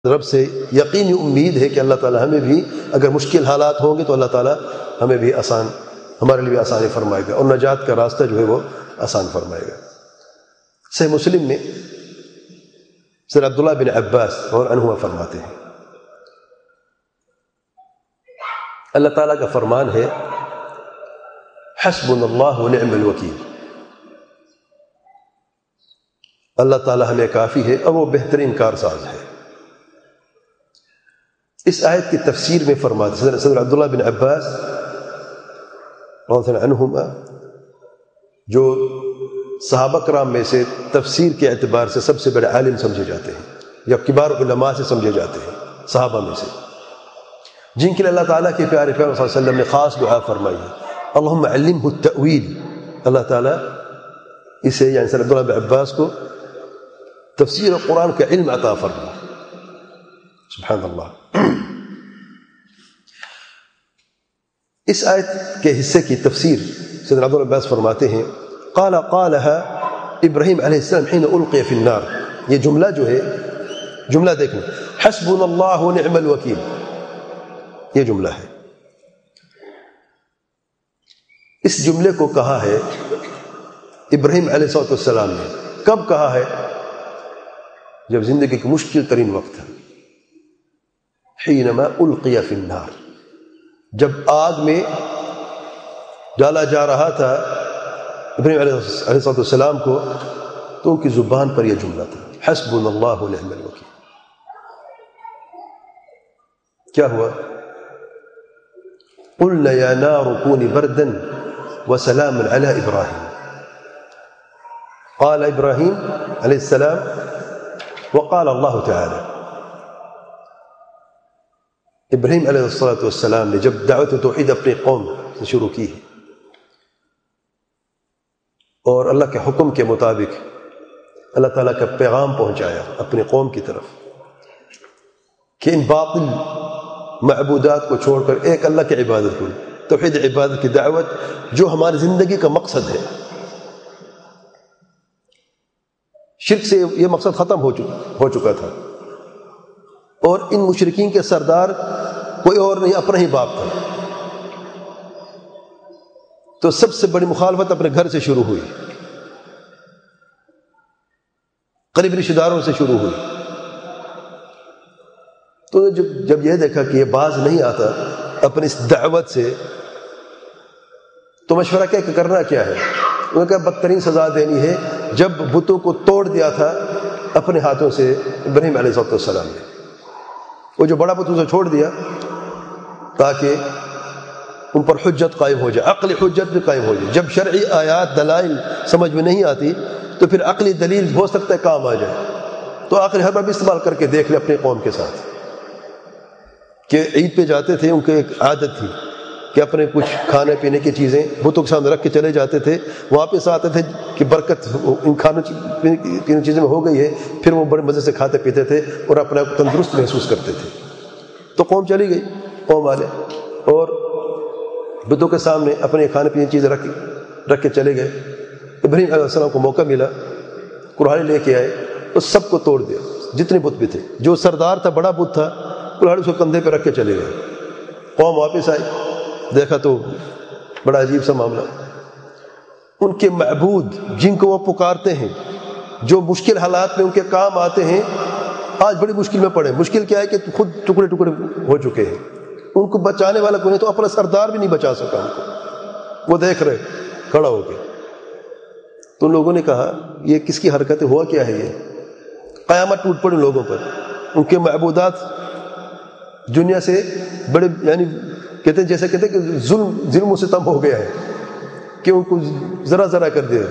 رب سے یقینی امید ہے کہ اللہ تعالیٰ ہمیں بھی اگر مشکل حالات ہوں گے تو اللہ تعالیٰ ہمیں بھی ہمارے لیے بھی آسانی فرمائے گا اور نجات کا راستہ جو ہے وہ آسان فرمائے گا۔ صحیح مسلم میں سر عبداللہ بن عباس اور عنہما فرماتے ہیں، اللہ تعالیٰ کا فرمان ہے حسبنا اللہ ونعم الوکیل، اللہ تعالیٰ ہمیں کافی ہے اور وہ بہترین کارساز ہے۔ اس آیت کی تفسیر میں فرماتے ہیں صدر عبداللہ بن عباس رضی اللہ عنہما، جو صحابہ کرام میں سے تفسیر کے اعتبار سے سب سے بڑے عالم سمجھے جاتے ہیں یا کبار علماء سے سمجھے جاتے ہیں صحابہ میں سے، جن کے لیے اللہ تعالیٰ کے پیارے پیغمبر صلی اللہ علیہ وسلم نے خاص دعا فرمائی ہے، اللہم علمہ التأویل، اللہ تعالیٰ اسے یعنی صدر عبداللہ بن عباس کو تفسیر قرآن کا علم عطا فرما۔ سبحان اللہ۔ اس آیت کے حصے کی تفسیر سیدنا عبداللہ بن عباس فرماتے ہیں، قالها ابراہیم علیہ السلام حين القی فی النار، یہ جملہ جو ہے، جملہ دیکھنا، حسبنا اللہ ونعم الوکیل، یہ جملہ ہے۔ اس جملے کو کہا ہے ابراہیم علیہ السلام نے، کب کہا ہے؟ جب زندگی کی مشکل ترین وقت ہے، حینما القی فی النار، جب آگ میں ڈالا جا رہا تھا ابراہیم علیہ السلام کو، تو ان کی زبان پر یہ جملہ تھا، حسبنا اللہ ونعم الوکیل۔ کیا ہوا؟ قلنا یا نار کونی بردا وسلاما علی ابراہیم، قال ابراہیم علیہ السلام وقال اللہ تعالی، ابراہیم علیہ السلام نے جب دعوت توحید اپنی قوم سے شروع کی اور اللہ کے حکم کے مطابق اللہ تعالیٰ کا پیغام پہنچایا اپنی قوم کی طرف کہ ان باطل معبودات کو چھوڑ کر ایک اللہ کی عبادت کرو، توحید عبادت کی دعوت جو ہماری زندگی کا مقصد ہے۔ شرک سے یہ مقصد ختم ہو چکا تھا، اور ان مشرکین کے سردار کوئی اور نہیں، اپنا ہی باپ تھا، تو سب سے بڑی مخالفت اپنے گھر سے شروع ہوئی، قریب رشتہ داروں سے شروع ہوئی۔ تو جب یہ دیکھا کہ یہ باز نہیں آتا اپنی اس دعوت سے، تو مشورہ کیا کہ کرنا کیا ہے؟ انہوں نے کہا بدترین سزا دینی ہے، جب بتوں کو توڑ دیا تھا اپنے ہاتھوں سے ابراہیم علیہ السلام نے، وہ جو بڑا بت اسے چھوڑ دیا تاکہ ان پر حجت قائم ہو جائے، عقلی حجت بھی قائم ہو جائے۔ جب شرعی آیات دلائل سمجھ میں نہیں آتی تو پھر عقلی دلیل ہو سکتا ہے کام آ جائے، تو آخری ہر بار بھی استعمال کر کے دیکھ لے اپنے قوم کے ساتھ، کہ عید پہ جاتے تھے، ان کی ایک عادت تھی کہ اپنے کچھ کھانے پینے کی چیزیں بتوں کے سامنے رکھ کے چلے جاتے تھے، واپس آتے تھے کہ برکت ان کھانے پینے چیزوں میں ہو گئی ہے، پھر وہ بڑے مزے سے کھاتے پیتے تھے اور اپنا تندرست محسوس کرتے تھے۔ تو قوم چلی گئی، قوم والے، اور بتوں کے سامنے اپنے کھانے پینے کی چیزیں رکھ کے چلے گئے۔ ابراہیم علیہ السلام کو موقع ملا، کلہاڑی لے کے آئے اور سب کو توڑ دیا، جتنے بت بھی تھے، جو سردار تھا، بڑا بت تھا، کلہاڑی اس کو کندھے پہ رکھ کے چلے گئے۔ قوم واپس آئی، دیکھا تو بڑا عجیب سا معاملہ، ان کے معبود جن کو وہ پکارتے ہیں، جو مشکل حالات میں ان کے کام آتے ہیں، آج بڑی مشکل میں پڑے۔ مشکل کیا ہے کہ خود ٹکڑے ٹکڑے ہو چکے ہیں، ان کو بچانے والا کوئی نہیں، تو اپنا سردار بھی نہیں بچا سکا ان کو، وہ دیکھ رہے کھڑا ہو کے۔ تو ان لوگوں نے کہا یہ کس کی حرکت ہے، ہوا کیا ہے؟ یہ قیامت ٹوٹ پڑی لوگوں پر، ان کے معبودات دنیا سے بڑے، یعنی کہتے ہیں جیسے کہتے ہیں کہ ظلم و ستم ہو گیا ہے کہ ان کو ذرا ذرا کر دیا۔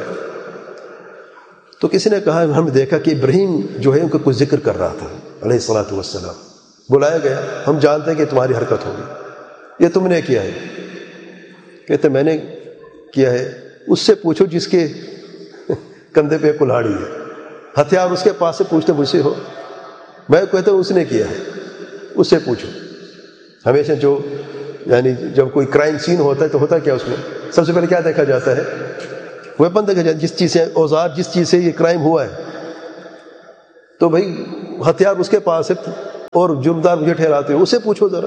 تو کسی نے کہا، ہم نے دیکھا کہ ابراہیم جو ہے ان کا کچھ ذکر کر رہا تھا علیہ الصلوۃ والسلام، بلایا گیا، ہم جانتے ہیں کہ تمہاری حرکت ہوگی، یہ تم نے کیا ہے؟ کہتے میں نے کیا ہے؟ اس سے پوچھو جس کے کندھے پہ کلہاڑی ہے، ہتھیار اس کے پاس سے پوچھتے مجھ سے ہو؟ میں کہتا ہوں اس نے کیا ہے، اس سے پوچھو۔ ہمیشہ جو یعنی جب کوئی کرائم سین ہوتا ہے تو ہوتا کیا، اس میں سب سے پہلے کیا دیکھا جاتا ہے؟ ویپن دیکھا جاتا ہے، جس چیز سے اوزار، جس چیز سے یہ کرائم ہوا ہے، تو بھائی ہتھیار اس کے پاس ہے، اور جرمدار مجھے ٹھہراتے ہو، اسے پوچھو ذرا.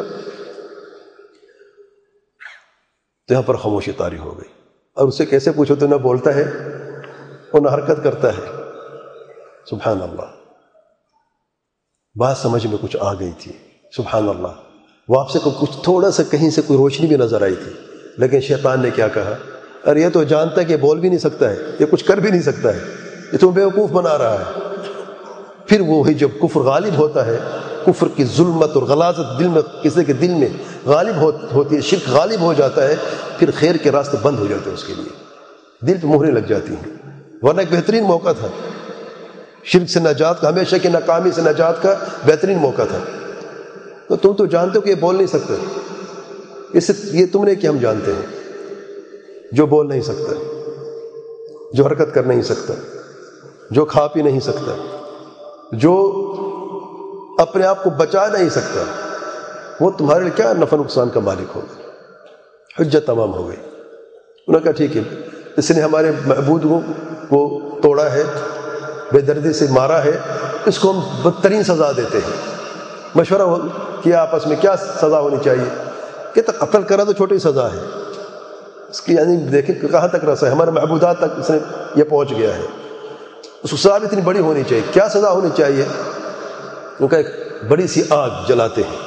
تو یہاں پر خاموشی طاری ہو گئی. اور اسے کیسے پوچھو تو نہ بولتا ہے اور نہ حرکت کرتا ہے. سبحان اللہ. بات سمجھ میں کچھ آ گئی تھی. سبحان اللہ. وہ آپ سے کچھ تھوڑا سا کہیں سے کوئی روشنی بھی نظر آئی تھی. لیکن شیطان نے کیا کہا؟ ارے یہ تو جانتا ہے کہ بول بھی نہیں سکتا ہے، یہ کچھ کر بھی نہیں سکتا ہے، یہ تو بیوقوف بنا رہا ہے. پھر وہی جب کفر غالب ہوتا ہے، کفر کی ظلمت اور غلاظت دل میں، کسی کے دل میں غالب ہوتی ہے، شرک غالب ہو جاتا ہے، پھر خیر کے راستے بند ہو جاتے ہیں اس کے لیے، دل پہ مہریں لگ جاتی ہیں. ورنہ ایک بہترین موقع تھا شرک سے نجات کا، ہمیشہ کی ناکامی سے نجات کا بہترین موقع تھا. تو تم تو جانتے ہو کہ یہ بول نہیں سکتے، اس سے یہ تم نے کہ ہم جانتے ہیں. جو بول نہیں سکتا، جو حرکت کر نہیں سکتا، جو کھا پی نہیں سکتا، جو اپنے آپ کو بچا نہیں سکتا، وہ تمہارے لیے کیا نفع نقصان کا مالک ہوگا. حجت تمام ہو گئی. انہوں نے کہا ٹھیک ہے، اس نے ہمارے معبود کو توڑا ہے، بے دردی سے مارا ہے، اس کو ہم بدترین سزا دیتے ہیں. مشورہ کیا آپس میں کیا سزا ہونی چاہیے. کہ قتل کرا تو چھوٹی سزا ہے، اس کی یعنی دیکھیں کہاں تک رسا ہے، ہمارے معبودات تک اس نے یہ پہنچ گیا ہے، اس کو سزا بھی اتنی بڑی ہونی چاہیے. کیا سزا ہونی چاہیے؟ ان کا ایک بڑی سی آگ جلاتے ہیں،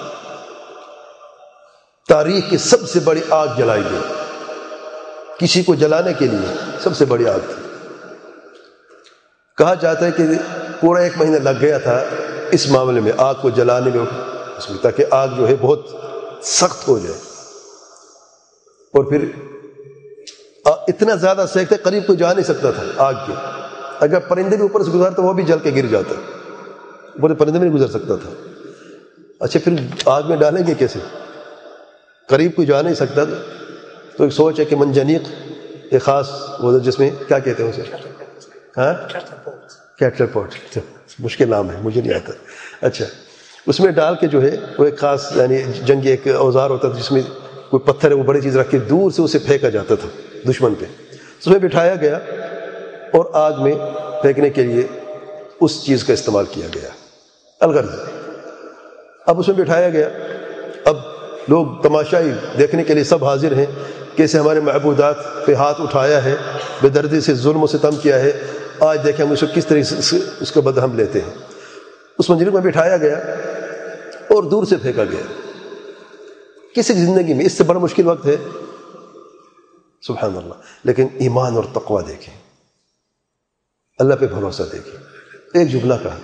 تاریخ کی سب سے بڑی آگ جلائی گئی، کسی کو جلانے کے لیے سب سے بڑی آگ تھی. کہا جاتا ہے کہ پورا 1 مہینہ لگ گیا تھا اس معاملے میں، آگ کو جلانے میں، اس میں، تاکہ آگ جو ہے بہت سخت ہو جائے. اور پھر اتنا زیادہ سیکتے قریب کوئی جا نہیں سکتا تھا آگ کے. اگر پرندے بھی اوپر سے گزرتا وہ بھی جل کے گر جاتا، بولے پرندے میں نہیں گزر سکتا تھا. اچھا پھر آگ میں ڈالیں گے کیسے؟ قریب کوئی جا نہیں سکتا. تو ایک سوچ ہے کہ منجنیق ایک خاص وہ جس میں کیا کہتے ہیں اسے، ہاں کیٹل پوٹ، مشکل نام ہے مجھے نہیں آتا. اچھا اس میں ڈال کے جو ہے وہ ایک خاص یعنی جنگی ایک اوزار ہوتا تھا جس میں کوئی پتھر ہے وہ بڑی چیز رکھ کے دور سے اسے پھینکا جاتا تھا دشمن پہ. اس میں بٹھایا گیا اور آگ میں پھینکنے کے لیے اس چیز کا استعمال کیا گیا، الغرض. اب اس میں بٹھایا گیا، اب لوگ تماشائی دیکھنے کے لیے سب حاضر ہیں، کیسے ہمارے معبودات پہ ہاتھ اٹھایا ہے، بے دردی سے ظلم و ستم کیا ہے، آج دیکھیں ہم اس کو کس طرح سے اس کا بدلہ ہم لیتے ہیں. اس منجلک میں بٹھایا گیا اور دور سے پھینکا گیا. کسی کی زندگی میں اس سے بڑا مشکل وقت ہے، سبحان اللہ. لیکن ایمان اور تقوی دیکھیں، اللہ پہ بھروسہ دیکھیں. ایک جملہ کہا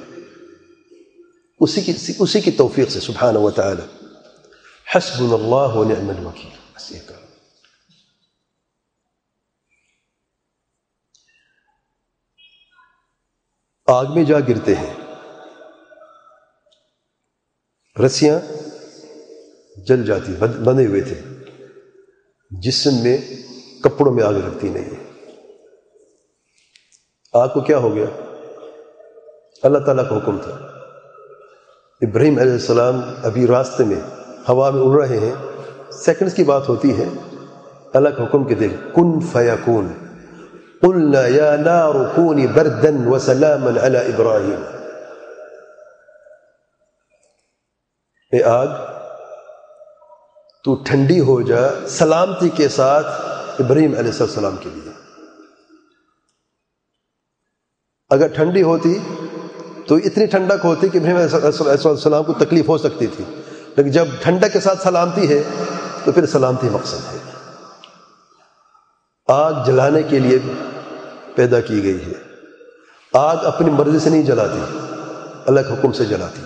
اسی کی توفیق سے، سبحانہ و تعالی، حسبنا اللہ و نعم الوکیل. بس یہ کہا. آگ میں جا گرتے ہیں، رسیاں جل جاتی، بندھے ہوئے تھے، جسم میں کپڑوں میں آگ لگتی نہیں ہے. آگ کو کیا ہو گیا؟ اللہ تعالیٰ کا حکم تھا. ابراہیم علیہ السلام ابھی راستے میں ہوا میں اڑ رہے ہیں، سیکنڈز کی بات ہوتی ہے، اللہ کا حکم کے دے کن فیکون، قلنا یا نار کونی بردا وسلاما علی ابراہیم. اے آگ تو ٹھنڈی ہو جا سلامتی کے ساتھ ابراہیم علیہ السلام کے لیے. اگر ٹھنڈی ہوتی تو اتنی ٹھنڈک ہوتی کہ ابراہیم علیہ السلام کو تکلیف ہو سکتی تھی، لیکن جب ٹھنڈک کے ساتھ سلامتی ہے تو پھر سلامتی مقصد ہے. آگ جلانے کے لیے پیدا کی گئی ہے. آگ اپنی مرضی سے نہیں جلاتی، اللہ کے حکم سے جلاتی.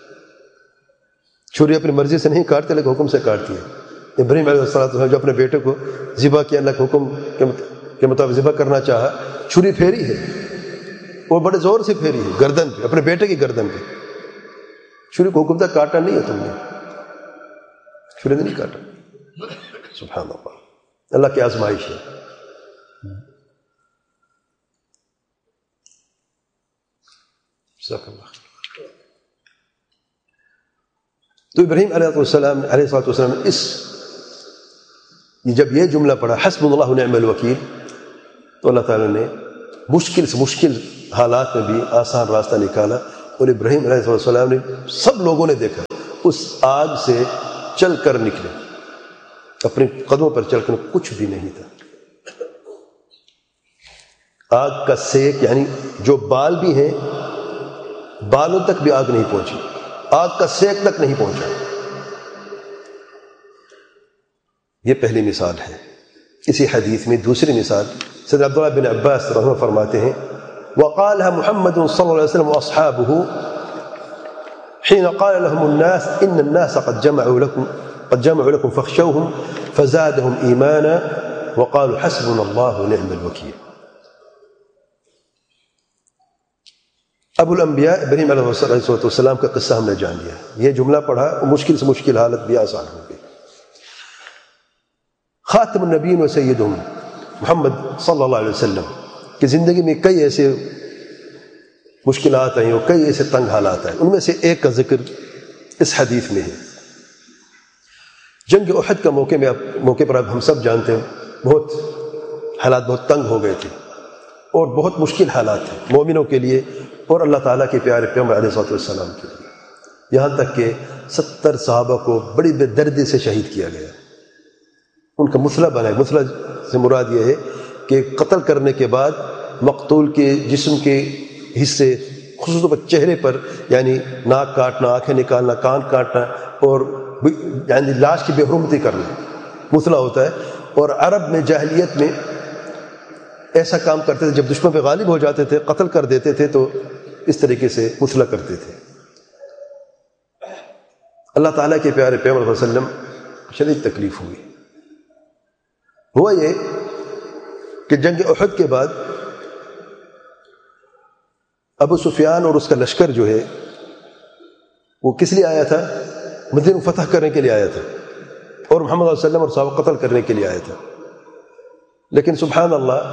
چھری اپنی مرضی سے نہیں کاٹتے، اللہ کے حکم سے کاٹتی ہے. ابراہیم علیہ السلام جو اپنے بیٹے کو ذبح کیا، اللہ کے حکم کے مطابق ذبح کرنا چاہا، چھری پھیری ہے، وہ بڑے زور سے پھیری ہے گردن پہ، اپنے بیٹے کی گردن پہ. چھری کو حکم تک کاٹا نہیں ہے، تم نے چھری نے نہیں کاٹا. سبحان اللہ، اللہ کی آزمائش ہے. تو ابراہیم علیہ السلام جب یہ جملہ پڑھا حسبنا اللہ ونعم الوکیل، تو اللہ تعالیٰ نے مشکل سے مشکل حالات میں بھی آسان راستہ نکالا اور ابراہیم علیہ السلام نے سب لوگوں نے دیکھا اس آگ سے چل کر نکلے، اپنے قدموں پر چل کر، کچھ بھی نہیں تھا۔ آگ کا سیک، یعنی جو بال بھی ہیں بالوں تک بھی آگ نہیں پہنچی، آگ کا سیک تک نہیں پہنچا۔ یہ پہلی مثال ہے۔ اسی حدیث میں دوسری مثال سیدنا عبداللہ بن عباس رضی اللہ عنہ فرماتے ہیں وقالها محمد صلی اللہ علیہ وسلم واصحابہ حين قال لهم الناس ان الناس قد جمعوا لكم فاخشوهم فزادهم ایمانا وقالوا حسبنا اللہ ونعم الوکیل۔ ابو الانبیاء ابراہیم علیہ السلام کا قصہ ہم نے جان لیا، یہ جملہ پڑھا، مشکل سے مشکل حالت بھی آسان ہو گئی۔ خاتم النبیین و سیدہم محمد صلی اللہ علیہ وسلم کی زندگی میں کئی ایسے مشکلات آئیں اور کئی ایسے تنگ حالات آئے، ان میں سے ایک کا ذکر اس حدیث میں ہے۔ جنگ احد کا موقع پر اب ہم سب جانتے ہیں حالات بہت تنگ ہو گئے تھے اور بہت مشکل حالات تھے مومنوں کے لیے اور اللہ تعالیٰ کے پیارے پیغمبر علیہ السلام کے لیے، یہاں تک کہ 70 صحابہ کو بڑی بے دردی سے شہید کیا گیا، ان کا مسلح بنا ہے۔ مسلح سے مراد یہ ہے کہ قتل کرنے کے بعد مقتول کے جسم کے حصے خصوصاً پر چہرے پر، یعنی ناک کاٹنا، آنکھیں نکالنا، کان کاٹنا اور یعنی لاش کی بے حرمتی کرنا مسلح ہوتا ہے۔ اور عرب میں جاہلیت میں ایسا کام کرتے تھے، جب دشمن پہ غالب ہو جاتے تھے، قتل کر دیتے تھے، تو اس طریقے سے مسلح کرتے تھے۔ اللہ تعالیٰ کے پیارے پیغمبر صلی اللہ علیہ وسلم شدید تکلیف ہوئی۔ ہوا یہ کہ جنگ احد کے بعد ابو سفیان اور اس کا لشکر جو ہے وہ کس لیے آیا تھا؟ مدینہ فتح کرنے کے لیے آیا تھا اور محمد صلی اللہ علیہ وسلم اور صحابہ قتل کرنے کے لیے آیا تھا۔ لیکن سبحان اللہ،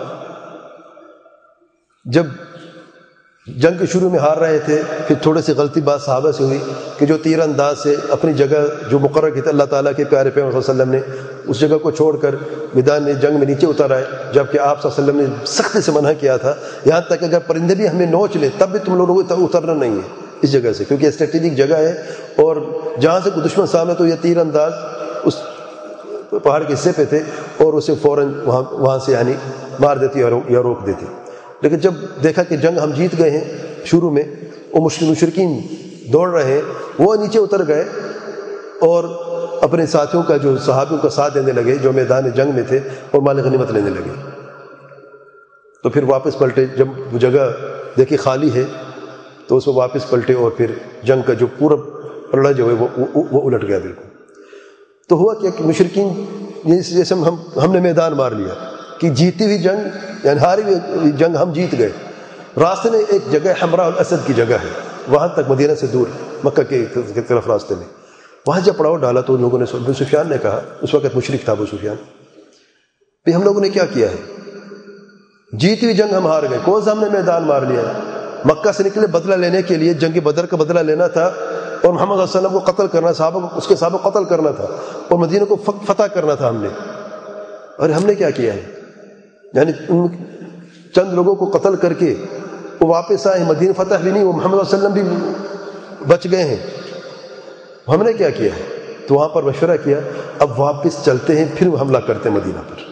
جب جنگ کے شروع میں ہار رہے تھے، پھر تھوڑے سی غلطی بات صحابہ سے ہوئی کہ جو تیر انداز سے اپنی جگہ جو مقرر کی تھی اللہ تعالیٰ کے پیارے پیغمبر صلی اللہ علیہ وسلم نے اس جگہ کو چھوڑ کر میدان جنگ میں نیچے اتر آئے، جبکہ آپ صلی اللہ علیہ وسلم نے سختی سے منع کیا تھا، یہاں تک کہ اگر پرندے بھی ہمیں نوچ لیں تب بھی تم لوگوں کو اترنا نہیں ہے اس جگہ سے، کیونکہ اسٹریٹجک جگہ ہے اور جہاں سے کوئی دشمن سامنے تو یہ تیر انداز اس پہاڑ کے حصے پہ تھے اور اسے فوراً وہاں سے یعنی مار دیتی یا روک دیتی۔ لیکن جب دیکھا کہ جنگ ہم جیت گئے ہیں، شروع میں وہ مشرکین دوڑ رہے ہیں، وہ نیچے اتر گئے اور اپنے ساتھیوں کا جو صحابیوں کا ساتھ دینے لگے جو میدان جنگ میں تھے اور مال غنیمت لینے لگے۔ تو پھر واپس پلٹے، جب وہ جگہ دیکھی خالی ہے تو اس میں واپس پلٹے اور پھر جنگ کا جو پورا پلڑا جو ہے وہ الٹ گیا بالکل۔ تو ہوا کہ مشرکین جیسے ہم نے میدان مار لیا کہ جیتی ہوئی جنگ یعنی ہاری ہوئی جنگ ہم جیت گئے۔ راستے میں ایک جگہ حمراء الاسد کی جگہ ہے، وہاں تک مدینہ سے دور مکہ کی طرف راستے میں، وہاں جب پڑاؤ ڈالا تو ان لوگوں نے ابو سفیان نے کہا، اس وقت مشرک تھا ابو سفیان، کہ ہم لوگوں نے کیا کیا ہے؟ جیتی ہوئی جنگ ہم ہار گئے، کون سا ہم نے میدان مار لیا ہے؟ مکہ سے نکلے بدلہ لینے کے لیے، جنگ بدر کا بدلہ لینا تھا اور محمد صلی اللہ علیہ وسلم کو قتل کرنا، صحابہ کو، اس کے صحابہ کو قتل کرنا تھا اور مدینہ کو فتح کرنا تھا ہم نے، اور ہم نے کیا کیا ہے؟ یعنی ان چند لوگوں کو قتل کر کے وہ واپس آئے، مدینہ فتح بھی نہیں، وہ محمد صلی اللہ علیہ وسلم بھی بچ گئے ہیں، ہم نے کیا کیا ہے؟ تو وہاں پر مشورہ کیا، اب واپس چلتے ہیں، پھر حملہ کرتے ہیں مدینہ پر۔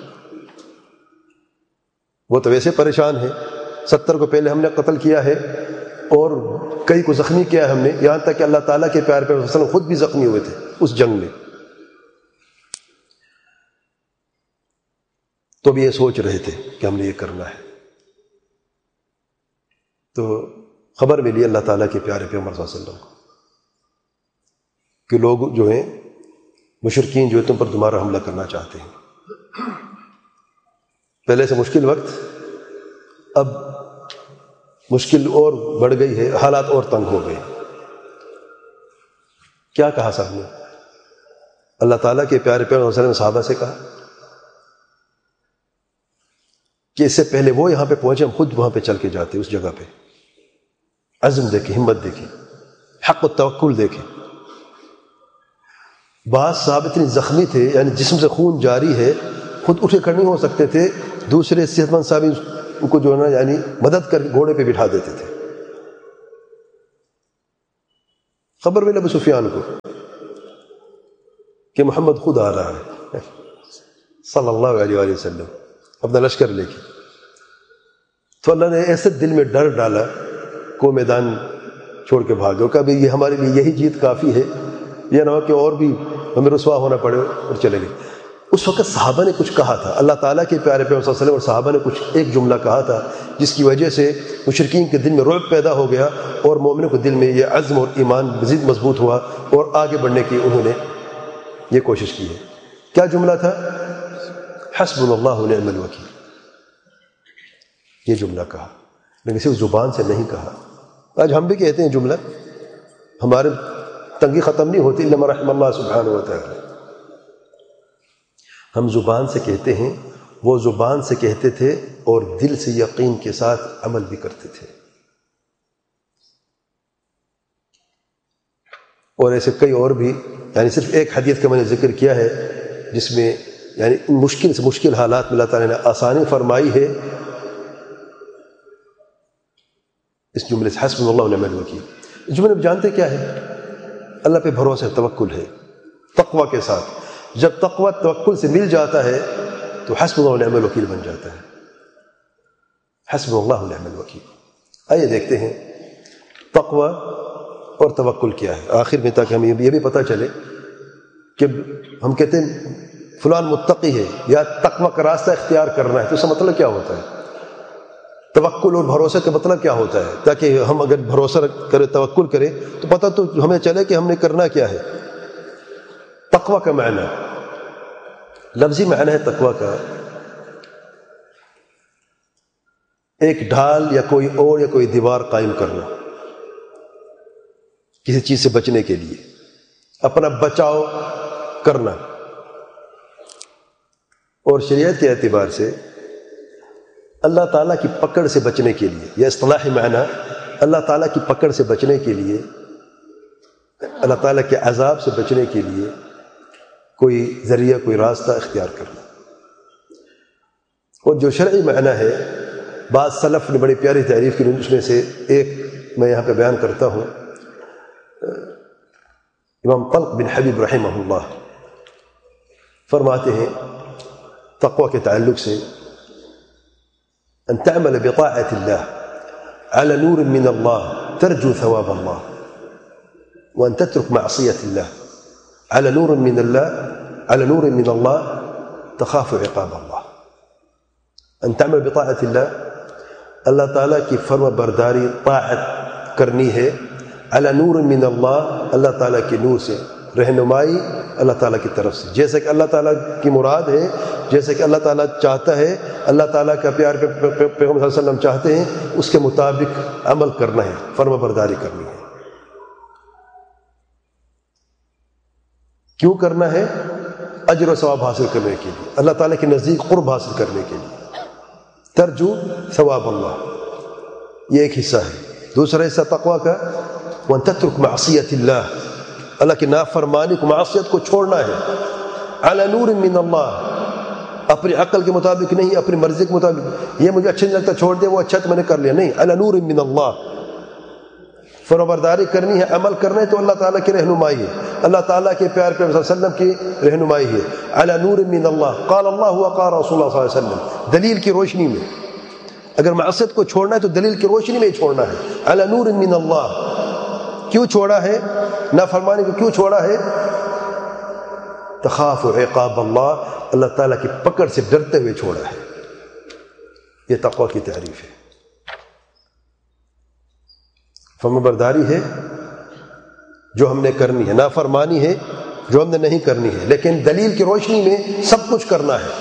وہ تو ویسے پریشان ہے، 70 کو پہلے ہم نے قتل کیا ہے اور کئی کو زخمی کیا ہے ہم نے، یہاں تک کہ اللہ تعالیٰ کے پیارے پیغمبر صلی اللہ علیہ وسلم خود بھی زخمی ہوئے تھے اس جنگ میں۔ تو بھی یہ سوچ رہے تھے کہ ہم نے یہ کرنا ہے، تو خبر ملی اللہ تعالیٰ کے پیارے پیغمبر صلی اللہ علیہ وسلم کو کہ لوگ جو ہیں مشرکین جو ہے تم پر دوبارہ حملہ کرنا چاہتے ہیں۔ پہلے سے مشکل وقت اب مشکل اور بڑھ گئی ہے، حالات اور تنگ ہو گئے۔ کیا کہا صاحب نے؟ اللہ تعالیٰ کے پیارے پیغمبر صلی اللہ علیہ وسلم نے صحابہ سے کہا کہ اس سے پہلے وہ یہاں پہ پہنچے، ہم خود وہاں پہ چل کے جاتے اس جگہ پہ۔ عزم دیکھیں، ہمت دیکھیں، حق و توکل دیکھیں۔ بعض صحابہ اتنے زخمی تھے، یعنی جسم سے خون جاری ہے، خود اٹھے کھڑے نہیں ہو سکتے تھے، دوسرے صحت مند صحابی ان کو جو ہے نا یعنی مدد کر کے گھوڑے پہ بٹھا دیتے تھے۔ خبر ملی ابو سفیان کو کہ محمد خود آ رہا ہے صلی اللہ علیہ وآلہ وسلم اپنا لشکر لے کے. تو اللہ نے ایسے دل میں ڈر ڈالا کو میدان چھوڑ کے بھاگے. کہ ابھی یہ ہمارے لیے یہی جیت کافی ہے، یہ نہ ہو کہ اور بھی ہمیں رسوا ہونا پڑے اور چلے گئے. اس وقت صحابہ نے کچھ کہا تھا، اللہ تعالیٰ کے پیارے پیغمبر صلی اللہ علیہ وسلم اور صحابہ نے کچھ ایک جملہ کہا تھا جس کی وجہ سے مشرکین کے دل میں رعب پیدا ہو گیا اور مومنوں کے دل میں یہ عزم اور ایمان مزید مضبوط ہوا اور آگے بڑھنے کی انہوں نے یہ کوشش کی ہے. کیا جملہ تھا؟ حسبنا اللہ ونعم الوکیل. یہ جملہ کہا، لیکن صرف زبان سے نہیں کہا. آج ہم بھی کہتے ہیں جملہ، ہمارے تنگی ختم نہیں ہوتی الا من رحم اللہ سبحانہ و تعالی. ہم زبان سے کہتے ہیں، وہ زبان سے کہتے تھے اور دل سے یقین کے ساتھ عمل بھی کرتے تھے. اور ایسے کئی اور بھی، یعنی صرف ایک حدیث کا میں نے ذکر کیا ہے جس میں یعنی مشکل سے مشکل حالات میں اللہ تعالیٰ نے آسانی فرمائی ہے. اس جملے سے حسبنا اللہ ونعم الوکیل. اس جملے میں جانتے کیا ہے؟ اللہ پہ بھروسہ توکل ہے تقوی کے ساتھ. جب تقوی توکل سے مل جاتا ہے تو حسبنا اللہ ونعم الوکیل بن جاتا ہے. حسبنا اللہ ونعم الوکیل. آئیے دیکھتے ہیں تقوی اور توکل کیا ہے آخر میں، تاکہ ہمیں یہ بھی پتہ چلے کہ ہم کہتے ہیں فلان متقی ہے یا تقوی کا راستہ اختیار کرنا ہے، تو اس کا مطلب کیا ہوتا ہے؟ توکل اور بھروسے کا مطلب کیا ہوتا ہے؟ تاکہ ہم اگر بھروسہ کرے توکل کرے تو پتہ تو ہمیں چلے کہ ہم نے کرنا کیا ہے. تقوی کا معنی، لفظی معنی ہے تقوی کا ایک ڈھال یا کوئی اور یا کوئی دیوار قائم کرنا کسی چیز سے بچنے کے لیے، اپنا بچاؤ کرنا. اور شریعت کے اعتبار سے اللہ تعالیٰ کی پکڑ سے بچنے کے لیے، یا اصطلاحی معنی اللہ تعالیٰ کی پکڑ سے بچنے کے لیے، اللہ تعالیٰ کے عذاب سے بچنے کے لیے کوئی ذریعہ کوئی راستہ اختیار کرنا. اور جو شرعی معنی ہے بعض سلف نے بڑی پیاری تعریف کی، اس میں سے ایک میں یہاں پہ بیان کرتا ہوں. امام طلق بن حبیب رحمہ اللہ فرماتے ہیں تقوی کے تعلق سے ان تعمل بطاعة الله على نور من الله ترجو ثواب الله، وان تترك معصية الله على نور من الله تخاف عقاب الله. ان تعمل بطاعة الله، اللہ تعالیٰ کی فرما برداری طاعت کرنی ہے، على نور من الله، اللہ تعالیٰ کے نور سے، رہنمائی اللہ تعالیٰ کی طرف سے، جیسے کہ اللہ تعالیٰ کی مراد ہے، جیسے کہ اللہ تعالیٰ چاہتا ہے، اللہ تعالیٰ کا پیار پیغمبر صلی اللہ علیہ وسلم چاہتے ہیں، اس کے مطابق عمل کرنا ہے، فرما برداری کرنی ہے. کیوں کرنا ہے؟ اجر و ثواب حاصل کرنے کے لیے، اللہ تعالیٰ کے نزدیک قرب حاصل کرنے کے لیے. ترجو ثواب اللہ، یہ ایک حصہ ہے. دوسرا حصہ تقوی کا وَأَن تَتْرُكْ مَعْصِيَةِ اللَّهِ، اللہ کی نافرمانی کو، معصیت کو چھوڑنا ہے. عَلَى نُورٍ مِّنَ اللَّهِ، اپنی عقل کے مطابق نہیں، اپنی مرضی کے مطابق، یہ مجھے اچھا نہیں لگتا چھوڑ دے، وہ اچھا تو میں نے کر لیا، نہیں. عَلَى نُورٍ مِّنَ اللَّهِ، فرمانبرداری کرنی ہے، عمل کرنا ہے تو اللہ تعالیٰ کی رہنمائی ہے، اللہ تعالیٰ کے پیار صلی اللہ علیہ وسلم کی رہنمائی ہے. عَلَى نُورٍ مِّنَ اللَّهِ قَالَ اللَّهُ وَقَالَ رَسُولُ اللَّهِ صلی اللہ علیہ وسلم، دلیل کی روشنی میں. اگر معصیت کو چھوڑنا ہے تو دلیل کی روشنی میں ہی چھوڑنا ہے. عَلَى نُورٍ مِّنَ اللَّهِ، کیوں چھوڑا ہے؟ نافرمانی کو کیوں چھوڑا ہے؟ تخاف عقاب اللہ، اللہ تعالیٰ کی پکڑ سے ڈرتے ہوئے چھوڑا ہے. یہ تقوی کی تعریف ہے. فرمانبرداری ہے جو ہم نے کرنی ہے، نافرمانی ہے جو ہم نے نہیں کرنی ہے، لیکن دلیل کی روشنی میں سب کچھ کرنا ہے.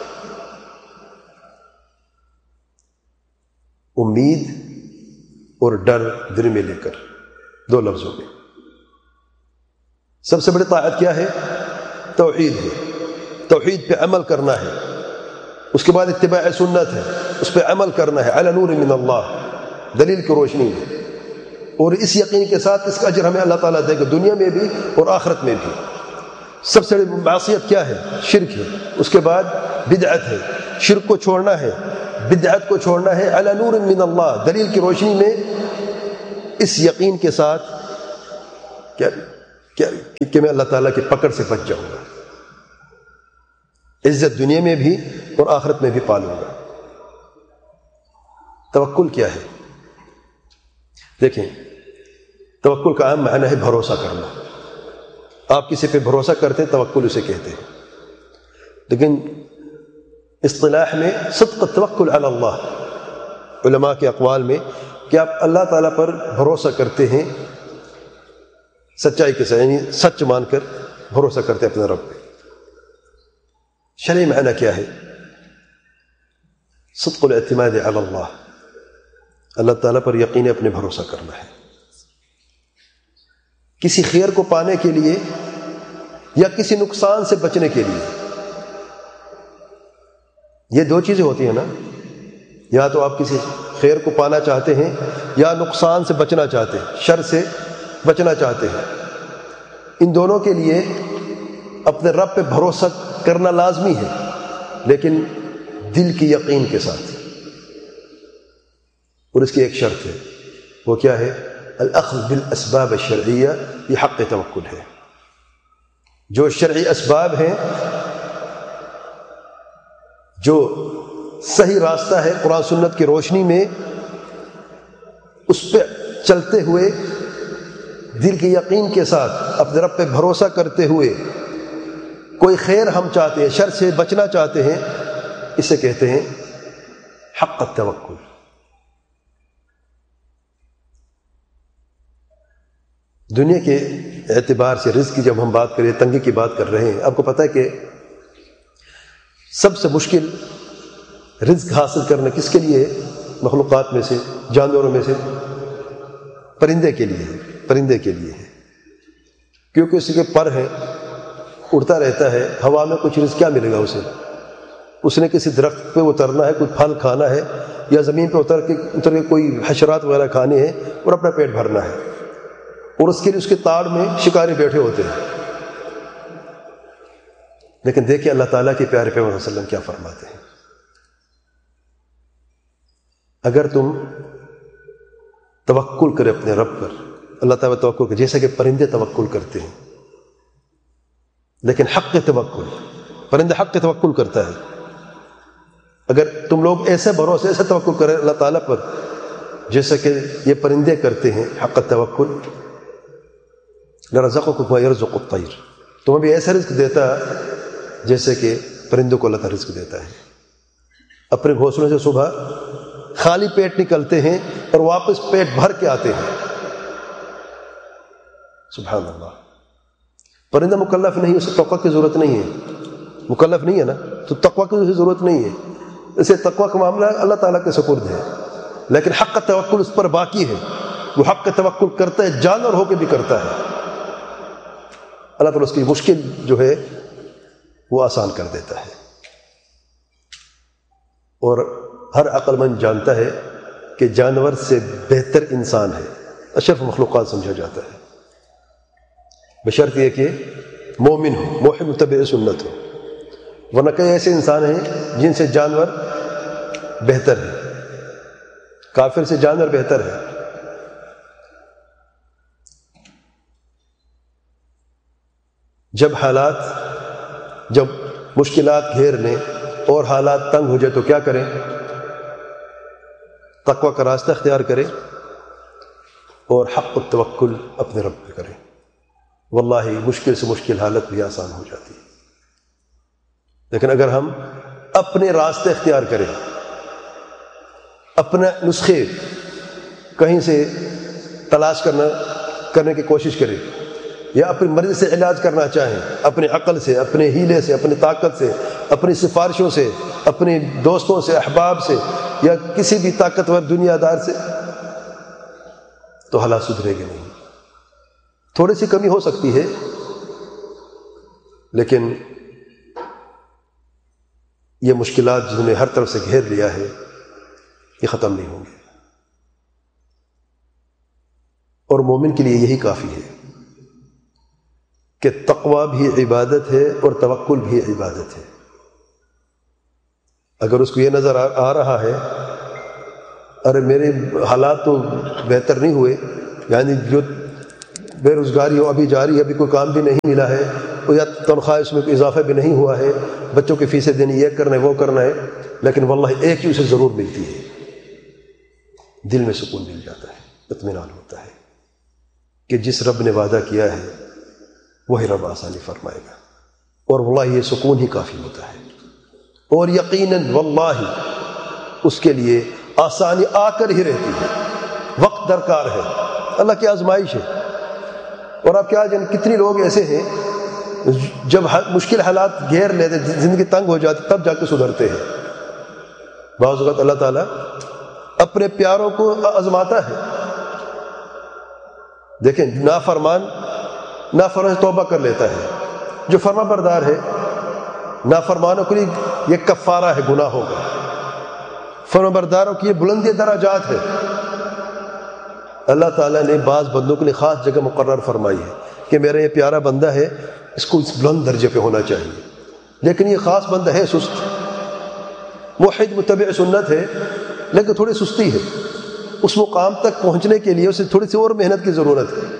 امید اور ڈر دل میں لے کر، دو لفظوں میں. سب سے بڑی طاعت کیا ہے؟ توحید ہے. توحید پہ عمل کرنا ہے. اس کے بعد اتباع سنت ہے، اس پہ عمل کرنا ہے. علی نور من اللہ، دلیل کی روشنی میں، اور اس یقین کے ساتھ اس کا اجر ہمیں اللہ تعالیٰ دے گا، دنیا میں بھی اور آخرت میں بھی. سب سے بڑی معصیت کیا ہے؟ شرک ہے. اس کے بعد بدعت ہے. شرک کو چھوڑنا ہے، بدعت کو چھوڑنا ہے. علی نور من اللہ، دلیل کی روشنی میں، اس یقین کے ساتھ کہ میں اللہ تعالیٰ کی پکڑ سے بچ جاؤں گا، عزت دنیا میں بھی اور آخرت میں بھی پالوں گا۔ توکل کیا ہے؟ دیکھیں، توکل کا عام معنی ہے بھروسہ کرنا۔ آپ کسی پہ بھروسہ کرتے ہیں، توکل اسے کہتے ہیں۔ لیکن اصطلاح میں صدق التوکل علی اللہ، علماء کے اقوال میں، کہ آپ اللہ تعالیٰ پر بھروسہ کرتے ہیں سچائی کے ساتھ، یعنی سچ مان کر بھروسہ کرتے ہیں اپنے رب پہ۔ شرعی معنی کیا ہے؟ صدق الاعتماد علی اللہ، اللہ تعالیٰ پر یقین اپنے بھروسہ کرنا ہے، کسی خیر کو پانے کے لیے یا کسی نقصان سے بچنے کے لیے۔ یہ دو چیزیں ہوتی ہیں نا، یا تو آپ کسی خیر کو پانا چاہتے ہیں یا نقصان سے بچنا چاہتے ہیں، شر سے بچنا چاہتے ہیں۔ ان دونوں کے لیے اپنے رب پہ بھروسہ کرنا لازمی ہے، لیکن دل کی یقین کے ساتھ۔ اور اس کی ایک شرط ہے، وہ کیا ہے؟ الاخذ بالاسباب الشرعیہ، یہ حق توکل ہے۔ جو شرعی اسباب ہیں، جو صحیح راستہ ہے قرآن سنت کی روشنی میں، اس پہ چلتے ہوئے دل کی یقین کے ساتھ اپنے رب پہ بھروسہ کرتے ہوئے کوئی خیر ہم چاہتے ہیں، شر سے بچنا چاہتے ہیں، اسے کہتے ہیں حق التوکل۔ دنیا کے اعتبار سے رزق کی جب ہم بات کریں، تنگی کی بات کر رہے ہیں، آپ کو پتہ ہے کہ سب سے مشکل رزق حاصل کرنا کس کے لیے ہے؟ مخلوقات میں سے، جانوروں میں سے پرندے کے لیے ہے، پرندے کے لیے ہے، کیونکہ اس کے پر ہیں، اڑتا رہتا ہے، ہوا میں کچھ رزق کیا ملے گا اسے؟ اس نے کسی درخت پہ اترنا ہے، کوئی پھل کھانا ہے، یا زمین پہ اتر کے کوئی حشرات وغیرہ کھانے ہیں اور اپنا پیٹ بھرنا ہے، اور اس کے لیے اس کے تاڑ میں شکاری بیٹھے ہوتے ہیں۔ لیکن دیکھیں اللہ تعالیٰ کے پیارے پیغمبر صلی اللہ علیہ وسلم کیا فرماتے ہیں، اگر تم توکل کرے اپنے رب پر، اللہ تعالیٰ توکل کرے جیسا کہ پرندے توکل کرتے ہیں، لیکن حق توکل، پرندہ حق توکل کرتا ہے۔ اگر تم لوگ ایسے بھروسے، ایسے توکل کریں اللہ تعالیٰ پر جیسا کہ یہ پرندے کرتے ہیں حق توکل، لرزقکم کما یرزق الطیر، تمہیں بھی ایسا رزق دیتا جیسے کہ پرندوں کو اللہ تعالیٰ رزق دیتا ہے۔ اپنے گھونسلوں سے صبح خالی پیٹ نکلتے ہیں اور واپس پیٹ بھر کے آتے ہیں، سبحان اللہ۔ پرندہ مکلف نہیں، اسے تقویٰ کی ضرورت نہیں ہے، مکلف نہیں ہے نا، تو تقویٰ کی اسے ضرورت نہیں ہے، اسے تقویٰ کا معاملہ اللہ تعالیٰ کے سپرد ہے، لیکن حق کا توکل اس پر باقی ہے، وہ حق کا توکل کرتا ہے، جانور ہو کے بھی کرتا ہے، اللہ تعالیٰ اس کی مشکل جو ہے وہ آسان کر دیتا ہے۔ اور ہر عقل مند جانتا ہے کہ جانور سے بہتر انسان ہے، اشرف مخلوقات سمجھا جاتا ہے، بشرط یہ کہ مومن ہو، موحد متبع سنت ہو، ورنہ کئی ایسے انسان ہیں جن سے جانور بہتر ہے، کافر سے جانور بہتر ہے۔ جب مشکلات گھیر لیں اور حالات تنگ ہو جائے تو کیا کریں؟ تقویٰ کا راستہ اختیار کریں اور حق التوکل اپنے رب پہ کریں، واللہ مشکل سے مشکل حالت بھی آسان ہو جاتی ہے۔ لیکن اگر ہم اپنے راستے اختیار کریں، اپنے نسخے کہیں سے تلاش کرنے کی کوشش کریں، یا اپنی مرضی سے علاج کرنا چاہیں، اپنی عقل سے، اپنے ہیلے سے، اپنی طاقت سے، اپنی سفارشوں سے، اپنے دوستوں سے، احباب سے، یا کسی بھی طاقتور دنیا دار سے، تو حالات سدھرے گے نہیں۔ تھوڑی سی کمی ہو سکتی ہے، لیکن یہ مشکلات جنہوں نے ہر طرف سے گھیر لیا ہے یہ ختم نہیں ہوں گے، اور مومن کے لیے یہی کافی ہے کہ تقویٰ بھی عبادت ہے اور توکل بھی عبادت ہے۔ اگر اس کو یہ نظر آ رہا ہے ارے میرے حالات تو بہتر نہیں ہوئے، یعنی جو بے روزگاری ہو ابھی جاری ہے, ابھی کوئی کام بھی نہیں ملا ہے, یا تنخواہ اس میں کوئی اضافہ بھی نہیں ہوا ہے, بچوں کی فیسیں دینی, یہ کرنا ہے وہ کرنا ہے, لیکن واللہ ایک ہی اسے ضرور ملتی ہے, دل میں سکون مل جاتا ہے, اطمینان ہوتا ہے کہ جس رب نے وعدہ کیا ہے وہی رب آسانی فرمائے گا, اور واللہ یہ سکون ہی کافی ہوتا ہے. اور یقیناً واللہ اس کے لیے آسانی آ کر ہی رہتی ہے, وقت درکار ہے, اللہ کی آزمائش ہے. اور آپ کیا جانیں کتنی لوگ ایسے ہیں جب مشکل حالات گھیر لیتے, زندگی تنگ ہو جاتی, تب جا کے سدھرتے ہیں. بعض اوقات اللہ تعالیٰ اپنے پیاروں کو آزماتا ہے. دیکھیں نافرمان توبہ کر لیتا ہے, جو فرما بردار ہے نافرمانوں کے لیے یہ کفارہ ہے گناہوں کا, فرما برداروں کی یہ بلندی درجات ہے. اللہ تعالیٰ نے بعض بندوں کے لیے خاص جگہ مقرر فرمائی ہے کہ میرا یہ پیارا بندہ ہے, اس کو اس بلند درجے پہ ہونا چاہیے. لیکن یہ خاص بندہ ہے سست, موحد متبع سنت ہے, لیکن تھوڑی سستی ہے. اس مقام تک پہنچنے کے لیے اسے تھوڑی سی اور محنت کی ضرورت ہے.